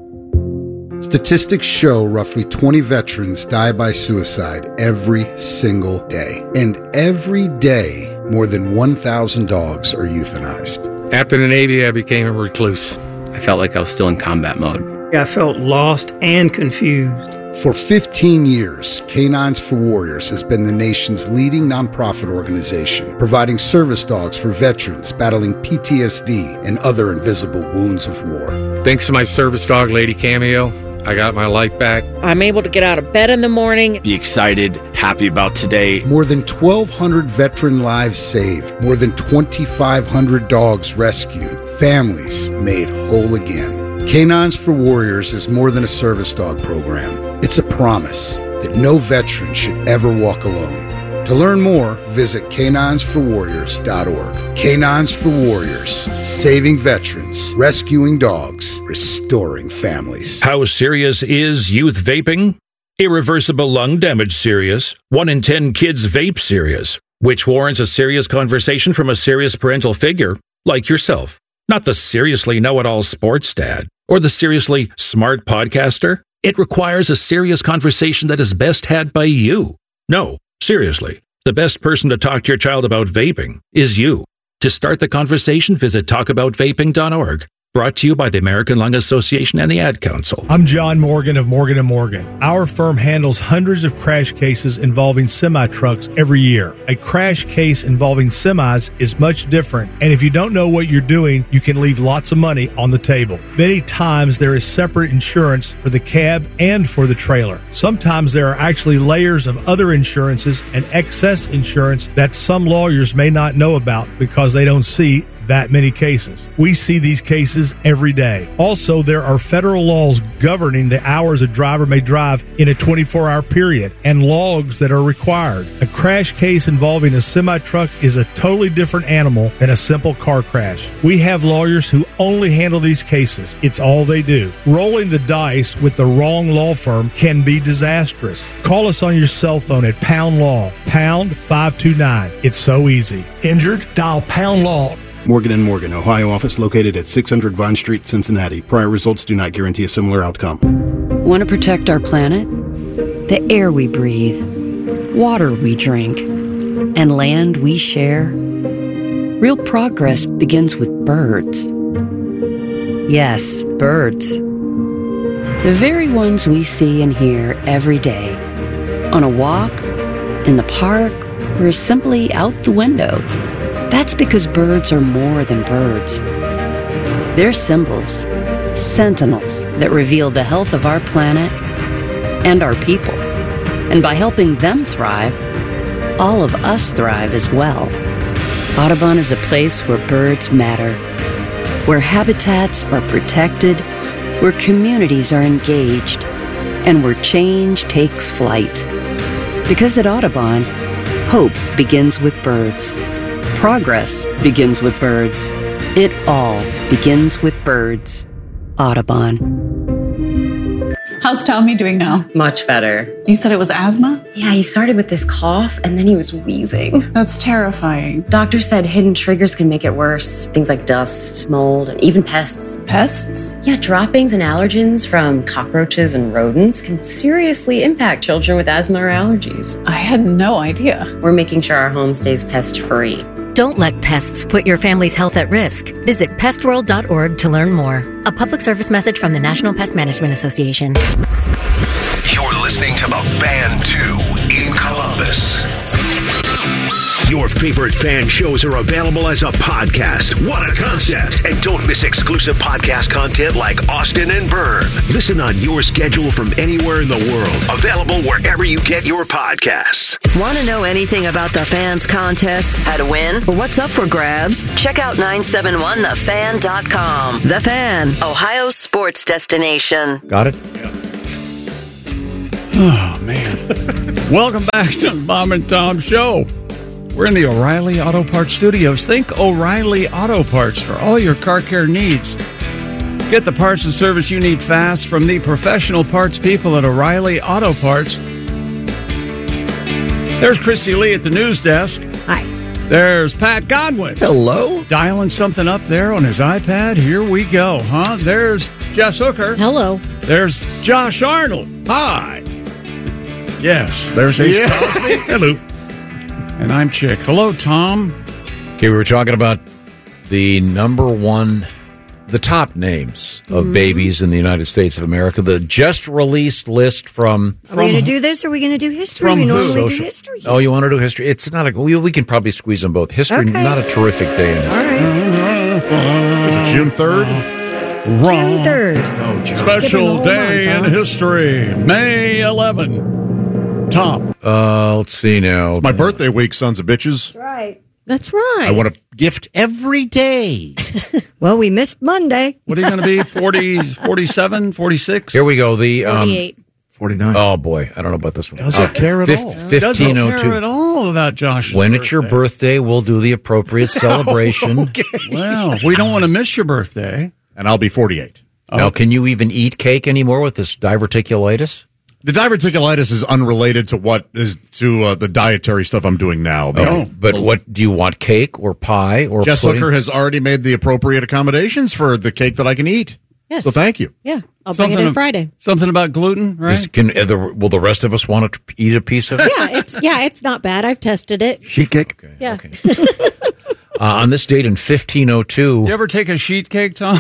Statistics show roughly twenty veterans die by suicide every single day. And every day, more than one thousand dogs are euthanized. After the Navy, I became a recluse. I felt like I was still in combat mode. I felt lost and confused. For fifteen years, Canines for Warriors has been the nation's leading nonprofit organization, providing service dogs for veterans battling P T S D and other invisible wounds of war. Thanks to my service dog, Lady Cameo, I got my life back. I'm able to get out of bed in the morning. Be excited, happy about today. More than twelve hundred veteran lives saved. More than twenty-five hundred dogs rescued. Families made whole again. Canines for Warriors is more than a service dog program. It's a promise that no veteran should ever walk alone. To learn more, visit canines for warriors dot org. Canines for Warriors, saving veterans, rescuing dogs, restoring families. How serious is youth vaping? Irreversible lung damage serious. One in ten kids vape serious, which warrants a serious conversation from a serious parental figure like yourself. Not the seriously know-it-all sports dad or the seriously smart podcaster. It requires a serious conversation that is best had by you. No, seriously, the best person to talk to your child about vaping is you. To start the conversation, visit talk about vaping dot org. Brought to you by the American Lung Association and the Ad Council. I'm John Morgan of Morgan and Morgan. Our firm handles hundreds of crash cases involving semi-trucks every year. A crash case involving semis is much different, and if you don't know what you're doing, you can leave lots of money on the table. Many times there is separate insurance for the cab and for the trailer. Sometimes there are actually layers of other insurances and excess insurance that some lawyers may not know about because they don't see that many cases. We see these cases every day. Also, there are federal laws governing the hours a driver may drive in a twenty-four hour period and logs that are required. A crash case involving a semi-truck is a totally different animal than a simple car crash. We have lawyers who only handle these cases. It's all they do. Rolling the dice with the wrong law firm can be disastrous. Call us on your cell phone at Pound Law, pound five two nine. It's so easy. Injured? Dial Pound Law. Morgan and Morgan, Ohio office located at six hundred Vine Street, Cincinnati. Prior results do not guarantee a similar outcome. Want to protect our planet? The air we breathe, water we drink, and land we share? Real progress begins with birds. Yes, birds. The very ones we see and hear every day. On a walk, in the park, or simply out the window. That's because birds are more than birds. They're symbols, sentinels that reveal the health of our planet and our people. And by helping them thrive, all of us thrive as well. Audubon is a place where birds matter, where habitats are protected, where communities are engaged, and where change takes flight. Because at Audubon, hope begins with birds. Progress begins with birds. It all begins with birds. Audubon. How's Tommy doing now? Much better. You said it was asthma? Yeah, he started with this cough and then he was wheezing. That's terrifying. Doctor said hidden triggers can make it worse. Things like dust, mold, and even pests. Pests? Yeah, droppings and allergens from cockroaches and rodents can seriously impact children with asthma or allergies. I had no idea. We're making sure our home stays pest-free. Don't let pests put your family's health at risk. Visit pest world dot org to learn more. A public service message from the National Pest Management Association. You're listening to The Fan two in Columbus. Your favorite fan shows are available as a podcast. What a concept. And don't miss exclusive podcast content like Austin and Vern. Listen on your schedule from anywhere in the world. Available wherever you get your podcasts. Want to know anything about the fans' contests, how to win, or what's up for grabs? Check out nine seven one the fan dot com. The Fan, Ohio's sports destination. Got it? Oh, man. Welcome back to the Bob and Tom Show. We're in the O'Reilly Auto Parts Studios. Think O'Reilly Auto Parts for all your car care needs. Get the parts and service you need fast from the professional parts people at O'Reilly Auto Parts. There's Christy Lee at the news desk. Hi. There's Pat Godwin. Hello. Dialing something up there on his iPad. Here we go, huh? There's Jess Hooker. Hello. There's Josh Arnold. Hi. Yes, there's Ace Yeah. Cosby. Hello. And I'm Chick. Hello, Tom. Okay, we were talking about the number one, the top names of Mhm. babies in the United States of America. The just released list from. Are we going to do this or are we going to do history? From we who? normally do Social- history. Oh, you want to do history? It's not a. We, we can probably squeeze them both. History, Okay. not a terrific day in history. Is it June third? Wrong. June third. Oh, June. Special Skipping a day whole in month, huh? history. May eleventh. Tom. Uh, let's see now. It's my birthday week, sons of bitches. Right. That's right. I want a gift every day. Well, we missed Monday. What are you going to be? forty, forty-seven, forty-six? Here we go. The um, forty-eight. forty-nine. Oh boy, I don't know about this one. Doesn't care at Fif- all. Doesn't Fifteen oh care at two. all about Josh's When it's your birthday. birthday, we'll do the appropriate celebration. Well, we don't want to miss your birthday. And I'll be forty-eight. Now, can you even eat cake anymore with this diverticulitis? The diverticulitis is unrelated to what is to uh, the dietary stuff I'm doing now. But, Oh, but what do you want? Cake or pie or Jess pudding? Hooker has already made the appropriate accommodations for the cake that I can eat. Yes. So thank you. Yeah, I'll bring it Something in of- Friday. Something about gluten, right? Is- can, uh, the, will the rest of us want to eat a piece of it? Yeah, it's yeah, it's not bad. I've tested it. Sheet cake. Yeah. Uh, on this date in fifteen oh two. You ever take a sheet cake, Tom?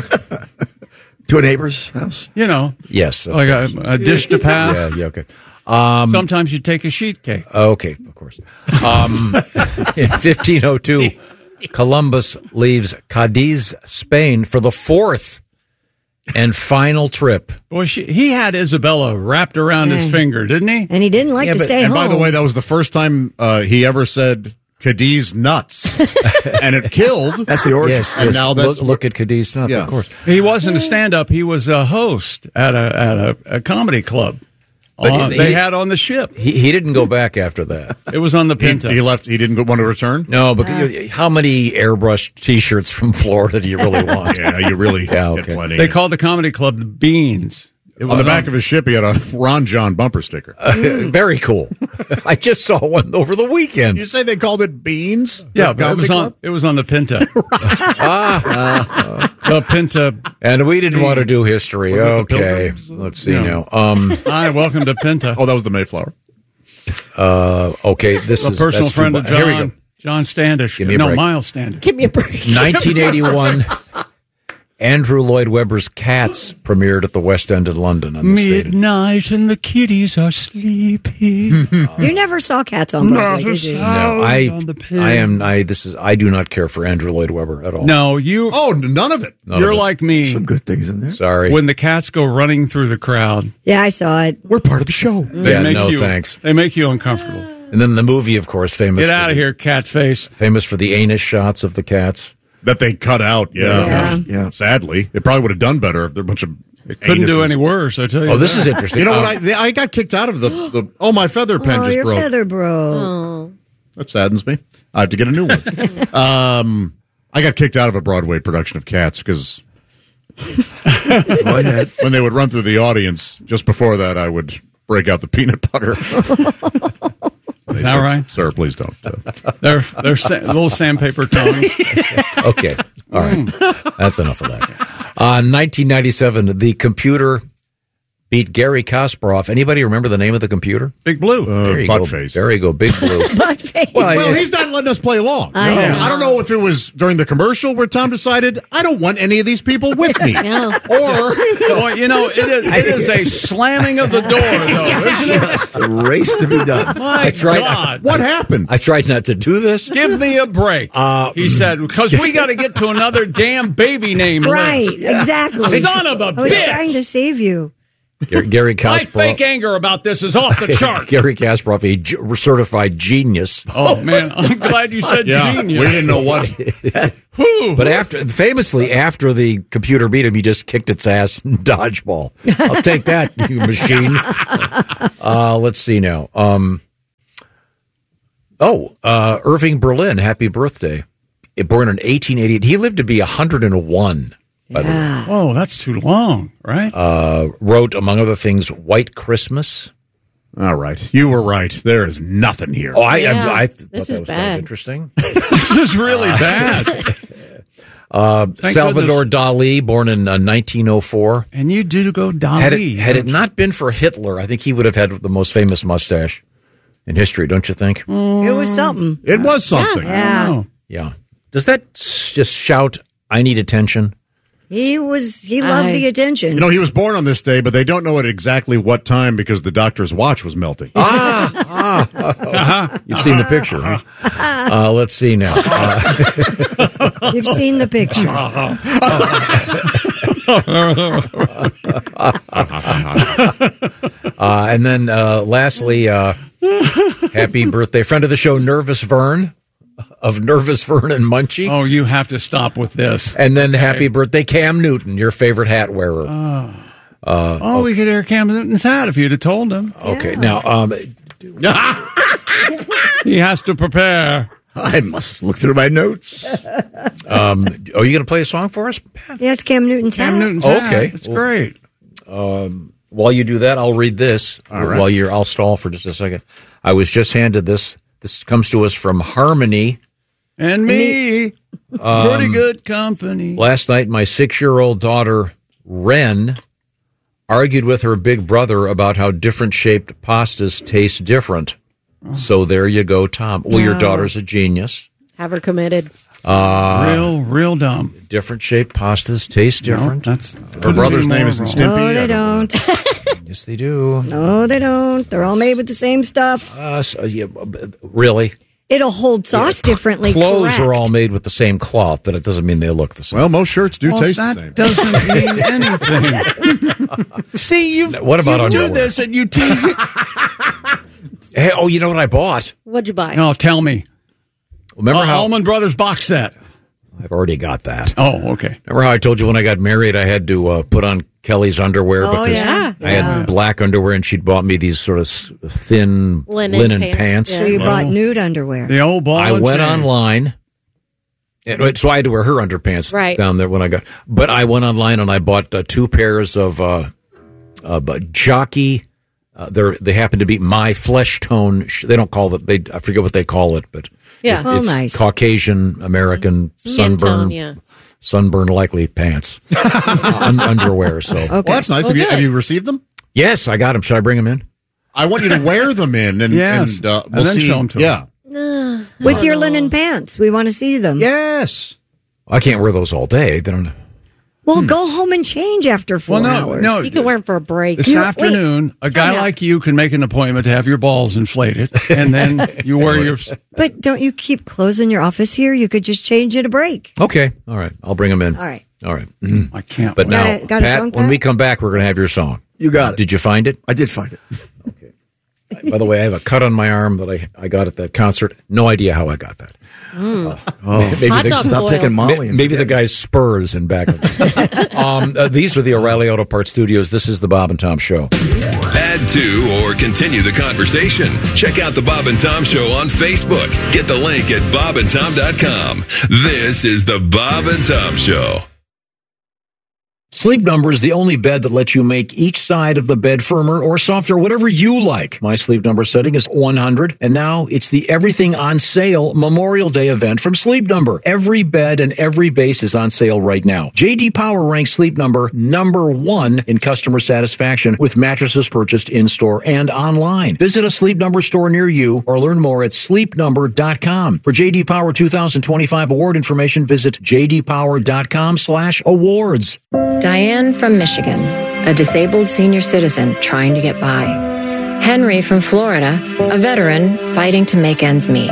To a neighbor's house. You know, Yes. of like a, course. a dish to pass. Yeah, yeah, okay. Um, Sometimes you take a sheet cake. okay, of course. Um, in fifteen oh two, Columbus leaves Cadiz, Spain for the fourth and final trip. Boy, she, he had Isabella wrapped around his Yeah. finger, didn't he? And he didn't like Yeah, to but- stay and home. by the way, that was the first time uh, he ever said Cadiz nuts. And it killed. That's the origin. Yes, And yes. now that's look, look at Cadiz nuts, Yeah. of course. He wasn't a stand-up. He was a host at a at a, a comedy club. But Uh, he- they he- had on the ship. He, he didn't go back after that. It was on the He, Pinta. he left. He didn't want to return. No, but you- how many airbrushed T-shirts from Florida do you really want? Yeah, you really Yeah, get okay. plenty. They called the comedy club the Beans. It on was the back of his ship, he had a Ron John bumper sticker. Uh, very cool. I just saw one over the weekend. You say they called it Beans? Yeah, The but it comedy was on club? it was on the Pinta. ah, The Pinta. and we didn't want to do history. Wasn't it the Okay, Pilgrims? let's see Yeah. now. Um, Hi, welcome to Pinta. Oh, that was the Mayflower. uh, okay, this A is personal that's too friend mu- of Here we John, go. John Standish. Give me a no, break. Miles Standish. Give me a break. nineteen eighty-one. Andrew Lloyd Webber's Cats premiered at the West End in London on this date. Midnight and the kitties are sleeping. You never saw Cats on Broadway, did you? No, I, on the pin. I am. I this is. I do not care for Andrew Lloyd Webber at all. No, you. Oh, none of it. None you're of it. like me. Some good things in there. Sorry. When the cats go running through the crowd, Yeah, I saw it. We're part of the show. they Yeah, make no you. thanks. They make you uncomfortable. And then the movie, of course, famous. Get for out of the- here, cat face. Famous for the anus shots of the cats. That they cut out. Yeah. Yeah. yeah. Sadly, it probably would have done better if they're a bunch of. Couldn't do anuses. any worse. I tell you. Oh, this that. is interesting. You know Um, what? I they, I got kicked out of the the. Oh, my feather pen Oh, just your broke. feather broke. Oh. That saddens me. I have to get a new one. um, I got kicked out of a Broadway production of Cats because Go ahead. when they would run through the audience, just before that, I would break out the peanut butter. Is that right? Sir, please don't. Uh, They're they're sa- little sandpaper tongues. Okay. All right. That's enough of that. Uh, nineteen ninety-seven, the computer beat Gary Kasparov. Anybody remember the name of the computer? Big Blue. Uh, there you butt go. face. There you go. Big Blue. Butt face. Well, well, he's not letting us play along. I No. know. I don't know if it was during the commercial where Tom decided, I don't want any of these people with me. No. Or, Boy, you know, it is, it is a slamming of the door, though, isn't it? A race to be done. My I tried- God. what happened? I tried not to do this. Give me a break, Uh, he said, because we got to get to another damn baby name Right, list. exactly. Son of a I was trying bitch! to save you. Gary, Gary My Kasparov. fake anger about this is off the chart. Gary Kasparov, a g- certified genius. Oh, man, I'm glad you said Yeah, genius. we didn't know what. Whew. But after, famously, after the computer beat him, he just kicked its ass in dodgeball. I'll take that, you machine. Uh, let's see now. Um, oh, uh, Irving Berlin, happy birthday. Born in eighteen eighty-eight. He lived to be one hundred one. By the way. Yeah. Oh, that's too long, right? Uh, wrote, among other things, White Christmas. All right. You were right. There is nothing here. Oh, I, Yeah, I, I thought this that is was kind bad. of interesting. This is really bad. Uh, Thank Salvador goodness. Dali, born in uh, nineteen oh four. And you do go Dali. Had it, had it don't not been for Hitler, I think he would have had the most famous mustache in history, don't you think? It was something. It was something. Yeah. know. Yeah. Does that s- just shout, I need attention? He was, he loved I- the attention. You know, he was born on this day, but they don't know at exactly what time because the doctor's watch was melting. Ah, ah. You've seen the picture, huh? Uh, let's see now. Uh, You've seen the picture. uh, and then uh, lastly, uh, happy birthday, friend of the show, Nervous Vern of Nervous Vern and Munchie. Oh, you have to stop with this. And then happy birthday, Cam Newton, your favorite hat wearer. Oh, Uh, oh we could air Cam Newton's hat if you'd have told him. okay, now, um, He has to prepare. I must look through my notes. um, are you going to play a song for us? Yes, Cam Newton's Cam hat. Newton's hat. Okay. It's great. Um, while you do that, I'll read this. All right. While you're, I'll stall for just a second. I was just handed this. This comes to us from Harmony. And me. Um, Pretty good company. Last night, my six-year-old daughter, Ren, argued with her big brother about how different-shaped pastas taste different. So there you go, Tom. Well, your No. daughter's a genius. Have her committed. Uh, real, real dumb. Different-shaped pastas taste No, different. that's Her brother's name isn't Stimpy. No, I they don't know. don't. Yes, they do. No, they don't. They're all made with the same stuff. Uh, so, yeah, b- really? It'll hold sauce differently. Clothes correct. are all made with the same cloth, but it doesn't mean they look the same. Well, most shirts do Well, taste that the same. doesn't mean anything. See, you What about you do underwear? this and you tease. Hey, oh, you know what I bought? What'd you buy? No, tell me. Remember Uh, how Allman Brothers box set. I've already got that. Oh, okay. Remember how I told you when I got married, I had to uh, put on Kelly's underwear Oh, because yeah. I had Yeah. black underwear, and she'd bought me these sort of s- thin Linen linen, pants, pants. yeah. So you bought Well, nude underwear. The old ball. I and went chain. online. And, wait, so I had to wear her underpants Right. down there when I got. But I went online and I bought uh, two pairs of uh, uh, but jockey. Uh, they they happen to be my flesh tone. Sh- they don't call it. They I forget what they call it, but Yeah. it- Oh, it's nice. Caucasian American Skin sunburn tone, yeah. sunburn likely pants Un- underwear. So Okay. Well, that's nice. Have you, Okay. have you received them? yes, I got them. Should I bring them in? I want you to wear them in, and, Yes, and uh, and we'll then see. show 'em to 'em. Yeah. With your linen pants. We want to see them. Yes. I can't wear those all day. They don't. Well, go home and change after four Well, no, hours. no. You can wear them for a break. This You- afternoon, a guy Time out. like you can make an appointment to have your balls inflated, and then you wear your. But don't you keep closing your office here? You could just change at a break. Okay, all right. I'll bring them in. All right. all right. Mhm. I can't. But wait. now, Got a- got a Pat, song, when Pat? we come back, we're going to have your song. You got it. Did you find it? I did find it. By the way, I have a cut on my arm that I, I got at that concert. No idea how I got that. Mm. Oh. Maybe Hot the, dog Stop boil. taking Molly and Maybe the guy's spurs in back of them. um, uh, these are the O'Reilly Auto Parts Studios. This is the Bob and Tom Show. Add to or continue the conversation. Check out the Bob and Tom Show on Facebook. Get the link at bob and tom dot com. This is the Bob and Tom Show. Sleep Number is the only bed that lets you make each side of the bed firmer or softer, whatever you like. My Sleep Number setting is one hundred, and now it's the Everything on Sale Memorial Day event from Sleep Number. Every bed and every base is on sale right now. J D Power ranks Sleep Number number one in customer satisfaction with mattresses purchased in-store and online. Visit a Sleep Number store near you or learn more at sleep number dot com. For J D Power two thousand twenty-five award information, visit j d power dot com slash awards. Diane from Michigan, a disabled senior citizen trying to get by. Henry from Florida, a veteran fighting to make ends meet.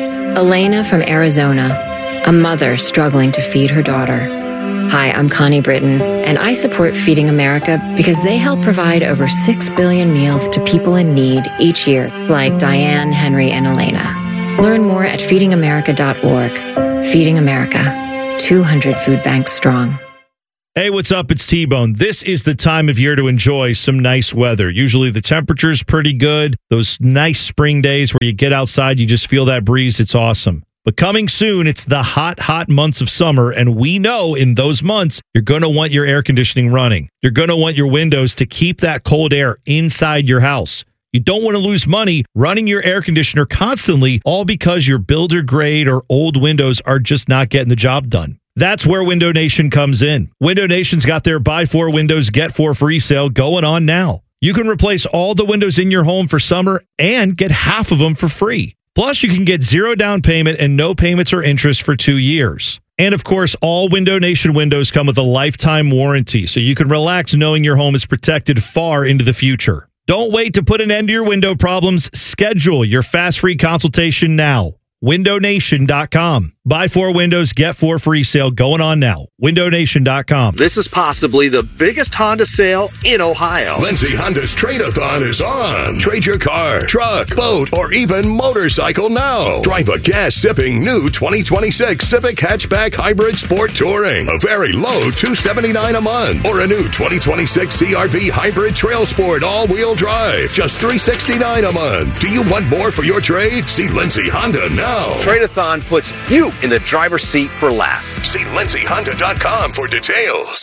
Elena from Arizona, a mother struggling to feed her daughter. Hi, I'm Connie Britton, and I support Feeding America because they help provide over six billion meals to people in need each year, like Diane, Henry, and Elena. Learn more at feeding america dot org. Feeding America, two hundred food banks strong. Hey, what's up? It's T-Bone. This is the time of year to enjoy some nice weather. Usually the temperature's pretty good. Those nice spring days where you get outside, you just feel that breeze. It's awesome. But coming soon, it's the hot, hot months of summer, and we know in those months, you're going to want your air conditioning running. You're going to want your windows to keep that cold air inside your house. You don't want to lose money running your air conditioner constantly, all because your builder grade or old windows are just not getting the job done. That's where Window Nation comes in. Window Nation's got their buy four windows, get four free sale going on now. You can replace all the windows in your home for summer and get half of them for free. Plus, you can get zero down payment and no payments or interest for two years. And of course, all Window Nation windows come with a lifetime warranty, so you can relax knowing your home is protected far into the future. Don't wait to put an end to your window problems. Schedule your fast free consultation now. window nation dot com. Buy four windows, get four free sale going on now. window nation dot com. This is possibly the biggest Honda sale in Ohio. Lindsay Honda's Trade-A-Thon is on. Trade your car, truck, boat, or even motorcycle now. Drive a gas-sipping new twenty twenty-six Civic Hatchback Hybrid Sport Touring. A very low two hundred seventy-nine dollars a month. Or a new twenty twenty-six C R V Hybrid Trail Sport All-Wheel Drive. Just three hundred sixty-nine dollars a month. Do you want more for your trade? See Lindsay Honda now. Trade-A-Thon puts you in the driver's seat for less. See lindsay honda dot com for details.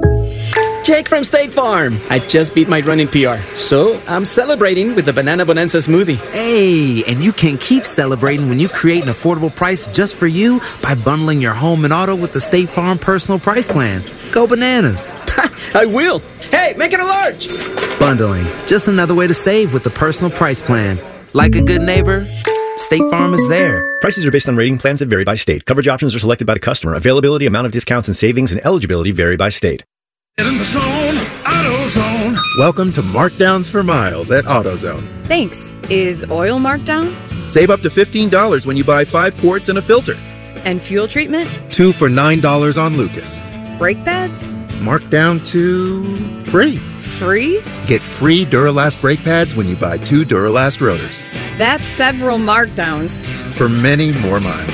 Jake from State Farm. I just beat my running P R, so I'm celebrating with the Banana Bonanza smoothie. Hey, and you can keep celebrating when you create an affordable price just for you by bundling your home and auto with the State Farm Personal Price Plan. Go bananas. I will. Hey, make it a large. Bundling, just another way to save with the Personal Price Plan. Like a good neighbor, State Farm is there. Prices are based on rating plans that vary by state. Coverage options are selected by the customer. Availability, amount of discounts and savings, and eligibility vary by state. Get in the zone, AutoZone. Welcome to Markdowns for Miles at AutoZone. Thanks. Is oil marked down? Save up to fifteen dollars when you buy five quarts and a filter. And fuel treatment? Two for nine dollars on Lucas. Brake pads? Marked down to free. Free? Get free Duralast brake pads when you buy two Duralast rotors. That's several markdowns. For many more miles.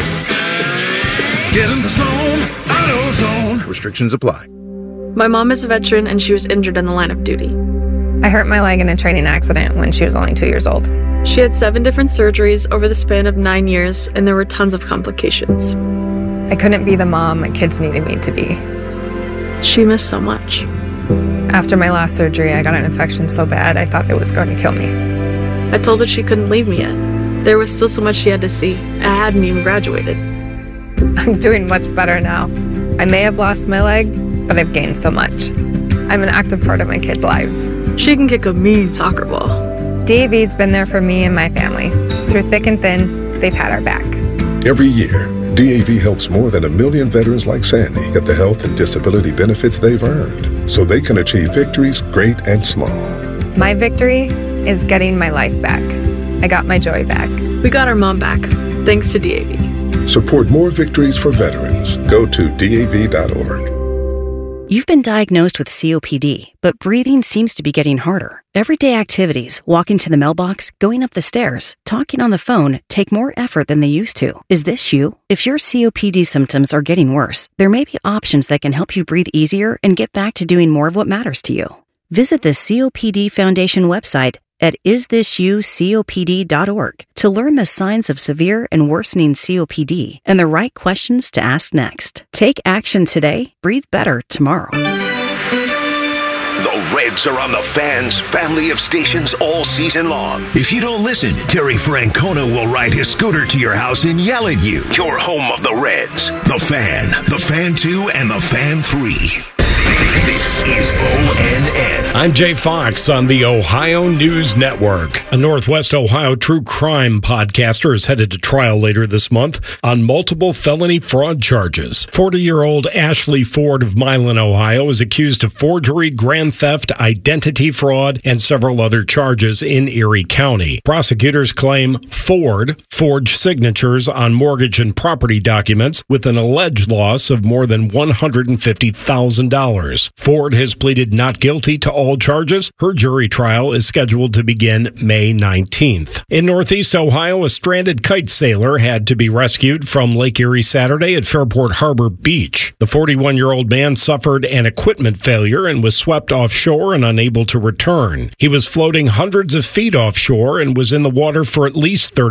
Get in the zone, AutoZone. Restrictions apply. My mom is a veteran and she was injured in the line of duty. I hurt my leg in a training accident when she was only two years old. She had seven different surgeries over the span of nine years, and there were tons of complications. I couldn't be the mom my kids needed me to be. She missed so much. After my last surgery, I got an infection so bad I thought it was going to kill me. I told her she couldn't leave me yet. There was still so much she had to see. I hadn't even graduated. I'm doing much better now. I may have lost my leg, but I've gained so much. I'm an active part of my kids' lives. She can kick a mean soccer ball. D A V's been there for me and my family. Through thick and thin, they've had our back. Every year, D A V helps more than a million veterans like Sandy get the health and disability benefits they've earned so they can achieve victories great and small. My victory is getting my life back. I got my joy back. We got our mom back, thanks to D A V. Support more victories for veterans. Go to D A V dot org. You've been diagnosed with C O P D, but breathing seems to be getting harder. Everyday activities, walking to the mailbox, going up the stairs, talking on the phone, take more effort than they used to. Is this you? If your C O P D symptoms are getting worse, there may be options that can help you breathe easier and get back to doing more of what matters to you. Visit the C O P D Foundation website at is this you C O P D dot org to learn the signs of severe and worsening C O P D and the right questions to ask next. Take action today, breathe better tomorrow. The Reds are on the Fan's family of stations all season long. If you don't listen, Terry Francona will ride his scooter to your house and yell at you. Your home of the Reds. The Fan, The Fan two, and The Fan three. This is O N N. I'm Jay Fox on the Ohio News Network. A Northwest Ohio true crime podcaster is headed to trial later this month on multiple felony fraud charges. forty-year-old Ashley Ford of Milan, Ohio, is accused of forgery, grand theft, identity fraud, and several other charges in Erie County. Prosecutors claim Ford forged signatures on mortgage and property documents with an alleged loss of more than one hundred fifty thousand dollars. Ford has pleaded not guilty to all charges. Her jury trial is scheduled to begin May nineteenth. In Northeast Ohio, a stranded kite sailor had to be rescued from Lake Erie Saturday at Fairport Harbor Beach. The forty-one-year-old man suffered an equipment failure and was swept offshore and unable to return. He was floating hundreds of feet offshore and was in the water for at least thirty